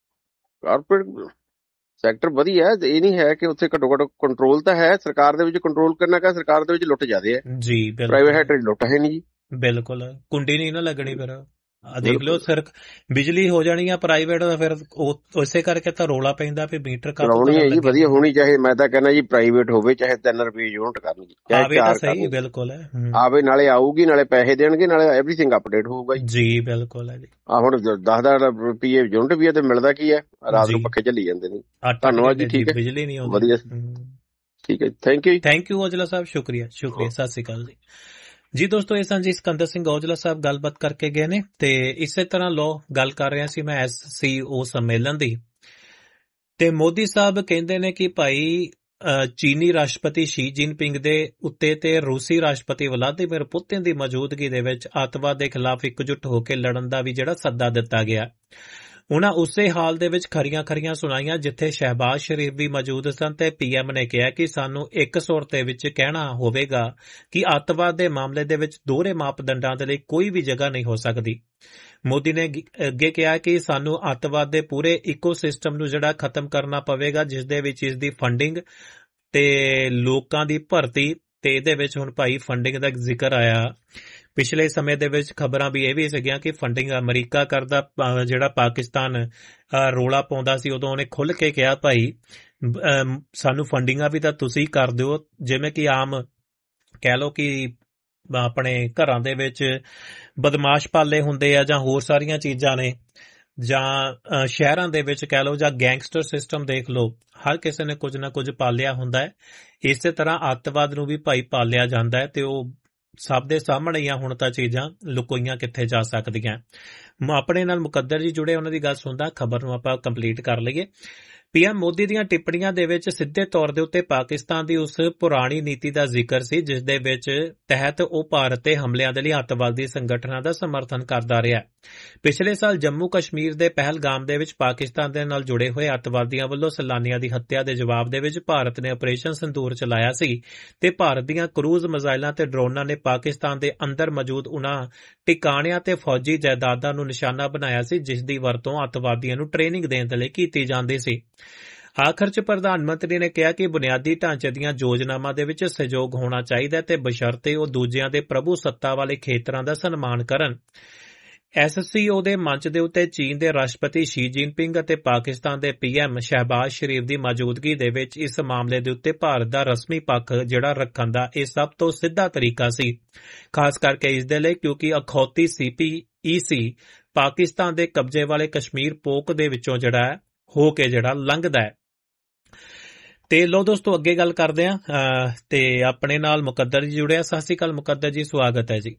S3: ਕਾਰਪੋਰੇਟ ਸੈਕਟਰ ਵਧੀਆ, ਇਹ ਨਹੀਂ ਹੈ ਕਿ ਉੱਥੇ ਘੱਟੋ ਘੱਟ ਕੰਟਰੋਲ ਤਾਂ ਹੈ। ਸਰਕਾਰ ਦੇ ਵਿੱਚ ਕੰਟਰੋਲ ਕਰਨਾ ਕਾ, ਸਰਕਾਰ ਦੇ ਵਿੱਚ ਲੁੱਟ ਜ਼ਿਆਦੇ ਹੈ ਜੀ। ਪ੍ਰਾਈਵੇਟ ਸੈਕਟਰ ਲੁੱਟ ਹੈ ਨਹੀਂ ਜੀ। ਬਿਲਕੁਲ, ਕੁੰਡੀ ਨਹੀਂ ਨਾ ਲੱਗਣੀ ਫਿਰ। ਦੇਖ ਲਓ, ਸਿਰ ਬਿਜਲੀ ਹੋ ਜਾਣੀ ਆ ਪ੍ਰਾਈਵੇਟ, ਫਿਰ ਉਸੇ ਕਰਕੇ ਤਾਂ ਰੌਲਾ ਪੈਂਦਾ ਵੀ ਮੀਟਰ ਕਰਾਉਣੀ ਹੈ ਜੀ। ਵਧੀਆ ਹੋਣੀ ਚਾਹੇ, ਮੈਂ ਤਾਂ ਕਹਿੰਦਾ ਜੀ ਪ੍ਰਾਈਵੇਟ ਹੋਵੇ, ਚਾਹੇ 3 ਰੁਪਏ ਯੂਨਿਟ ਕਰਨ ਜੀ, ਆਵੇ ਤਾਂ ਸਹੀ। ਬਿਲਕੁਲ ਹੈ, ਆਵੇ ਨਾਲੇ ਆਊਗੀ, ਨਾਲੇ ਪੈਸੇ ਦੇਣਗੇ, ਨਾਲੇ ਐਵਰੀਥਿੰਗ ਅਪਡੇਟ ਹੋਊਗਾ ਜੀ। ਬਿਲਕੁਲ ਹੈ ਜੀ। ਆ ਹੁਣ 10 ਰੁਪਏ ਯੂਨਿਟ ਵੀ ਹੈ ਤੇ ਮਿਲਦਾ ਕੀ ਹੈ, ਰਾਤ ਨੂੰ ਪੱਖੇ ਚੱਲੀ ਜਾਂਦੇ ਨੇ। ਧੰਨਵਾਦ ਜੀ, ਠੀਕ ਹੈ, ਬਿਜਲੀ ਨਹੀਂ ਆਉਂਦੀ। ਵਧੀਆ, ਠੀਕ ਹੈ, ਥੈਂਕ ਯੂ ਔਜਲਾ ਸਾਹਿਬ, ਸ਼ੁਕਰੀਆ। ਸਤਿ ਸ੍ਰੀ ਅਕਾਲ ਜੀ। ਜੀ ਦੋਸਤੋ, ਇਹ ਸਨ ਜੀ ਸਿਕੰਦਰ ਸਿੰਘ ਔਜਲਾ ਸਾਹਿਬ, ਗੱਲਬਾਤ ਕਰਕੇ ਗਏ ਨੇ। ਤੇ ਇਸੇ ਤਰ੍ਹਾਂ ਲੋ ਗੱਲ ਕਰ ਰਿਹਾ ਸੀ ਮੈਂ SCO ਸੰਮੇਲਨ ਦੀ, ਤੇ ਮੋਦੀ ਸਾਹਿਬ ਕਹਿੰਦੇ ਨੇ ਕਿ ਭਾਈ ਚੀਨੀ ਰਾਸ਼ਟਰਪਤੀ ਸ਼ੀ ਜਿਨਪਿੰਗ ਦੇ ਉੱਤੇ ਤੇ ਰੂਸੀ ਰਾਸ਼ਟਰਪਤੀ ਵਲਾਦੀਮੀਰ ਪੁਤਿਨ ਦੀ ਮੌਜੂਦਗੀ ਦੇ ਵਿੱਚ ਅੱਤਵਾਦ ਦੇ ਖਿਲਾਫ ਇਕਜੁੱਟ ਹੋ ਕੇ ਲੜਨ ਦਾ ਵੀ ਜਿਹੜਾ ਸੱਦਾ ਦਿੱਤਾ ਗਿਆ। ਉਹਨਾਂ ਉਸੇ ਹਾਲ ਦੇ ਵਿੱਚ ਖਰੀਆਂ ਸੁਣਾਈਆਂ ਜਿੱਥੇ ਸ਼ਹਿਬਾਜ਼ ਸ਼ਰੀਫ ਵੀ ਮੌਜੂਦ ਸਨ, ਤੇ PM ਨੇ ਕਿਹਾ ਕਿ ਸਾਨੂੰ ਇੱਕ ਸੁਰ ਦੇ ਵਿੱਚ ਕਹਿਣਾ ਹੋਵੇਗਾ ਕਿ ਅੱਤਵਾਦ ਦੇ ਮਾਮਲੇ ਦੇ ਵਿੱਚ ਦੋਹਰੇ ਮਾਪਦੰਡਾਂ ਦੇ ਲਈ ਕੋਈ ਵੀ ਜਗ੍ਹਾ ਨਹੀਂ ਹੋ ਸਕਦੀ। ਮੋਦੀ ਨੇ ਅੱਗੇ ਕਿਹਾ ਕਿ ਸਾਨੂੰ ਅੱਤਵਾਦ ਦੇ ਪੂਰੇ ਇਕੋਸਿਸਟਮ ਨੂੰ ਜਿਹੜਾ ਖਤਮ ਕਰਨਾ ਪਵੇਗਾ, ਜਿਸ ਦੇ ਵਿੱਚ ਇਸ ਦੀ ਫੰਡਿੰਗ ਤੇ ਲੋਕਾਂ ਦੀ ਭਰਤੀ, ਤੇ ਇਹਦੇ ਵਿੱਚ ਹੁਣ ਭਾਈ ਫੰਡਿੰਗ ਦਾ ਜ਼ਿਕਰ ਆਇਆ। ਪਿਛਲੇ ਸਮੇਂ ਦੇ ਵਿੱਚ ਖਬਰਾਂ ਵੀ ਇਹ ਵੀ ਸੀਗੀਆਂ ਕਿ ਫੰਡਿੰਗ ਅਮਰੀਕਾ ਕਰਦਾ, ਜਿਹੜਾ ਪਾਕਿਸਤਾਨ ਰੋਲਾ ਪਾਉਂਦਾ ਸੀ, ਉਦੋਂ ਉਹਨੇ ਖੁੱਲ੍ਹ ਕੇ ਕਿਹਾ ਭਾਈ ਸਾਨੂੰ ਫੰਡਿੰਗਾਂ ਵੀ ਤਾਂ ਤੁਸੀਂ ਕਰ ਦਿਓ। ਜਿਵੇਂ ਕਿ ਆਮ ਕਹਿ ਲਓ ਕਿ ਆਪਣੇ ਘਰਾਂ ਦੇ ਵਿੱਚ ਬਦਮਾਸ਼ ਪਾਲੇ ਹੁੰਦੇ ਆ, ਜਾਂ ਹੋਰ ਸਾਰੀਆਂ ਚੀਜ਼ਾਂ ਨੇ, ਜਾਂ ਸ਼ਹਿਰਾਂ ਦੇ ਵਿੱਚ ਕਹਿ ਲਓ, ਜਾਂ ਗੈਂਗਸਟਰ ਸਿਸਟਮ ਦੇਖ ਲਓ, ਹਰ ਕਿਸੇ ਨੇ ਕੁਝ ਨਾ ਕੁਝ ਪਾਲਿਆ ਹੁੰਦਾ ਹੈ। ਇਸੇ ਤਰ੍ਹਾਂ ਅੱਤਵਾਦ ਨੂੰ ਵੀ ਭਾਈ ਪਾਲਿਆ ਜਾਂਦਾ ਹੈ, ਤੇ ਉਹ ਸਭ ਦੇ ਸਾਹਮਣੇ ਆ। ਹੁਣ ਤਾਂ ਚੀਜ਼ਾਂ ਲੁਕੋਈਆਂ ਕਿੱਥੇ ਜਾ ਸਕਦੀਆਂ। ਆਪਣੇ ਨਾਲ ਮੁਕੱਦਰ ਜੀ ਜੁੜੇ, ਉਹਨਾਂ ਦੀ ਗੱਲ ਸੁਣਦਾ ਖਬਰ ਨੂੰ ਆਪਾਂ ਕੰਪਲੀਟ ਕਰ ਲਈਏ। PM ਮੋਦੀ ਦੀਆਂ ਟਿੱਪਣੀਆਂ ਦੇ ਵਿੱਚ ਸਿੱਧੇ ਤੌਰ ਦੇ ਉੱਤੇ ਪਾਕਿਸਤਾਨ ਦੀ ਉਸ ਪੁਰਾਣੀ ਨੀਤੀ ਦਾ ਜ਼ਿਕਰ ਸੀ, ਜਿਸ ਦੇ ਵਿੱਚ ਤਹਿਤ ਉਹ ਭਾਰਤ ਤੇ ਹਮਲਿਆਂ ਦੇ ਲਈ ਅੱਤਵਾਦੀ ਸੰਗਠਨਾਂ ਦਾ ਸਮਰਥਨ ਕਰਦਾ ਰਿਹਾ। ਪਿਛਲੇ ਸਾਲ ਜੰਮੂ ਕਸ਼ਮੀਰ ਦੇ ਪਹਿਲਗਾਮ ਦੇ ਵਿੱਚ ਪਾਕਿਸਤਾਨ ਦੇ ਨਾਲ ਜੁੜੇ ਹੋਏ ਅੱਤਵਾਦੀਆਂ ਵੱਲੋਂ ਸੈਲਾਨੀਆਂ ਦੀ ਹੱਤਿਆ ਦੇ ਜਵਾਬ ਦੇ ਵਿੱਚ ਭਾਰਤ ਨੇ ਆਪਰੇਸ਼ਨ ਸਿੰਦੂਰ ਚਲਾਇਆ ਸੀ, ਤੇ ਭਾਰਤ ਦੀਆਂ ਕਰੂਜ਼ ਮਿਜ਼ਾਈਲਾਂ ਤੇ ਡਰੋਨਾਂ ਨੇ ਪਾਕਿਸਤਾਨ ਦੇ ਅੰਦਰ ਮੌਜੂਦ ਉਨ੍ਹਾਂ ਟਿਕਾਣਿਆਂ ਤੇ ਫੌਜੀ ਜਾਇਦਾਦਾਂ ਨੂੰ ਨਿਸ਼ਾਨਾ ਬਣਾਇਆ ਸੀ, ਜਿਸ ਦੀ ਵਰਤੋਂ ਅੱਤਵਾਦੀਆਂ ਨੂੰ ਟ੍ਰੇਨਿੰਗ ਦੇਣ ਦੇ ਲਈ ਕੀਤੀ ਜਾਂਦੀ ਸੀ। ਆਖਰ 'ਚ ਪ੍ਰਧਾਨ ਮੰਤਰੀ ਨੇ ਕਿਹਾ ਕਿ ਬੁਨਿਆਦੀ ਢਾਂਚੇ ਦੀਆਂ ਯੋਜਨਾਵਾਂ ਦੇ ਵਿੱਚ ਸਹਿਯੋਗ ਹੋਣਾ ਚਾਹੀਦਾ, ਤੇ ਬਸ਼ਰਤੇ ਉਹ ਦੂਜਿਆਂ ਦੇ ਪ੍ਰਭੂ ਸੱਤਾ ਵਾਲੇ ਖੇਤਰਾਂ ਦਾ ਸਨਮਾਨ ਕਰਨ। SCO ਦੇ ਮੰਚ ਦੇ ਉੱਤੇ ਚੀਨ ਦੇ ਰਾਸ਼ਟਰਪਤੀ ਸ਼ੀ ਜਿਨਪਿੰਗ ਅਤੇ ਪਾਕਿਸਤਾਨ ਦੇ PM ਸ਼ਹਿਬਾਜ਼ ਸ਼ਰੀਫ ਦੀ ਮੌਜੂਦਗੀ ਦੇ ਵਿੱਚ ਇਸ ਮਾਮਲੇ ਦੇ ਉੱਤੇ ਭਾਰਤ ਦਾ ਰਸਮੀ ਪੱਖ ਜਿਹੜਾ ਰੱਖਣ ਦਾ ਇਹ ਸਭ ਤੋਂ ਸਿੱਧਾ ਤਰੀਕਾ ਸੀ, ਖਾਸ ਕਰਕੇ ਇਸ ਦੇ ਲਈ ਕਿਉਂਕਿ ਅਖੌਤੀ CPEC ਪਾਕਿਸਤਾਨ ਦੇ ਕਬਜ਼ੇ ਵਾਲੇ ਕਸ਼ਮੀਰ ਪੋਕ ਦੇ ਵਿੱਚੋਂ ਜਿਹੜਾ ਹੋ ਕੇ ਜਿਹੜਾ ਲੰਘਦਾ ਹੈ। ਤੇ ਲੋ ਦੋਸਤੋ, ਅੱਗੇ ਗੱਲ ਕਰਦੇ ਹਾਂ, ਤੇ ਆਪਣੇ ਨਾਲ ਮੁਕੱਦਰ ਜੀ ਜੁੜਿਆ। ਸਤਿ ਸ੍ਰੀ ਅਕਾਲ ਮੁਕੱਦਰ ਜੀ, ਸਵਾਗਤ ਹੈ ਜੀ।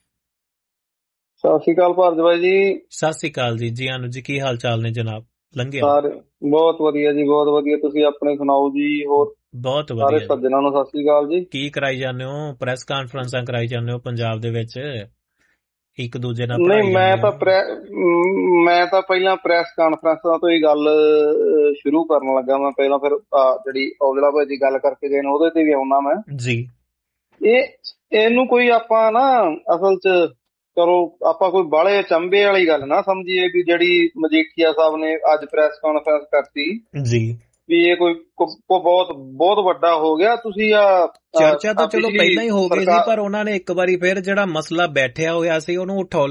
S4: ਸਤਿ ਸ੍ਰੀ ਅਕਾਲ ਭਾਰਦਵਾਜ ਜੀ।
S2: ਸਤਿ ਸ੍ਰੀ ਅਕਾਲ ਜੀ। ਜੀ ਆਨੂ ਜੀ, ਕੀ ਹਾਲ ਚਾਲ ਨੇ ਜਨਾਬ? ਲੰਘਿਆ
S4: ਬਹੁਤ ਵਧੀਆ ਜੀ, ਬਹੁਤ ਵਧੀਆ। ਤੁਸੀਂ ਆਪਣੇ ਸੁਣਾਓ ਜੀ? ਹੋਰ
S2: ਬਹੁਤ ਵਧੀਆ।
S4: ਸਾਰੇ ਸੱਜਣਾਂ ਨੂੰ ਸਤਿ ਸ੍ਰੀ ਅਕਾਲ ਜੀ।
S2: ਕੀ ਕਰਾਈ ਜਾਂਦੇ ਹੋ? ਪ੍ਰੈਸ ਕਾਨਫਰੰਸਾਂ ਕਰਾਈ ਜਾਂਦੇ ਹੋ ਪੰਜਾਬ ਦੇ ਵਿੱਚ, ਇੱਕ ਦੂਜੇ ਨਾਲ?
S4: ਨਹੀਂ, ਮੈਂ ਤਾਂ ਪਹਿਲਾਂ ਪ੍ਰੈਸ ਕਾਨਫਰੰਸਾਂ ਤੋਂ ਹੀ ਗੱਲ ਸ਼ੁਰੂ ਕਰਨ ਲੱਗਾ। ਮੈਂ ਪਹਿਲਾਂ ਫਿਰ ਜਿਹੜੀ ਔਜਲਾ ਭਾਈ ਦੀ ਗੱਲ ਕਰਕੇ ਗਏ ਨੇ ਉਹਦੇ ਤੇ ਵੀ ਆਉਣਾ ਮੈਂ ਜੀ। ਇਹਨੂੰ ਕੋਈ ਆਪਾਂ ਨਾ ਅਸਲ 'ਚ ਚਲੋ ਆਪਾਂ ਕੋਈ ਬਾਹਲੇ ਅਚੰਭੇ ਵਾਲੀ ਗੱਲ ਨਾ ਸਮਝੀਏ ਵੀ ਜਿਹੜੀ ਮਜੀਠੀਆ ਸਾਹਿਬ ਨੇ ਅੱਜ ਪ੍ਰੈਸ ਕਾਨਫਰੰਸ ਕਰਤੀ
S2: ਜੀ
S4: ਵੀ ਇਹ ਕੋਈ ਬਹੁਤ ਵੱਡਾ ਹੋ ਗਿਆ। ਤੁਸੀਂ
S2: ਚਰਚਾ ਤਾਂ ਚਲੋ ਪਹਿਲਾਂ ਹੀ ਹੋ ਗਈ ਸੀ, ਪਰ ਉਹਨਾਂ ਨੇ ਇੱਕ ਵਾਰੀ ਫਿਰ ਜਿਹੜਾ ਮਸਲਾ ਬੈਠਿਆ ਹੋਇਆ ਸੀ ਉਹਨੂੰ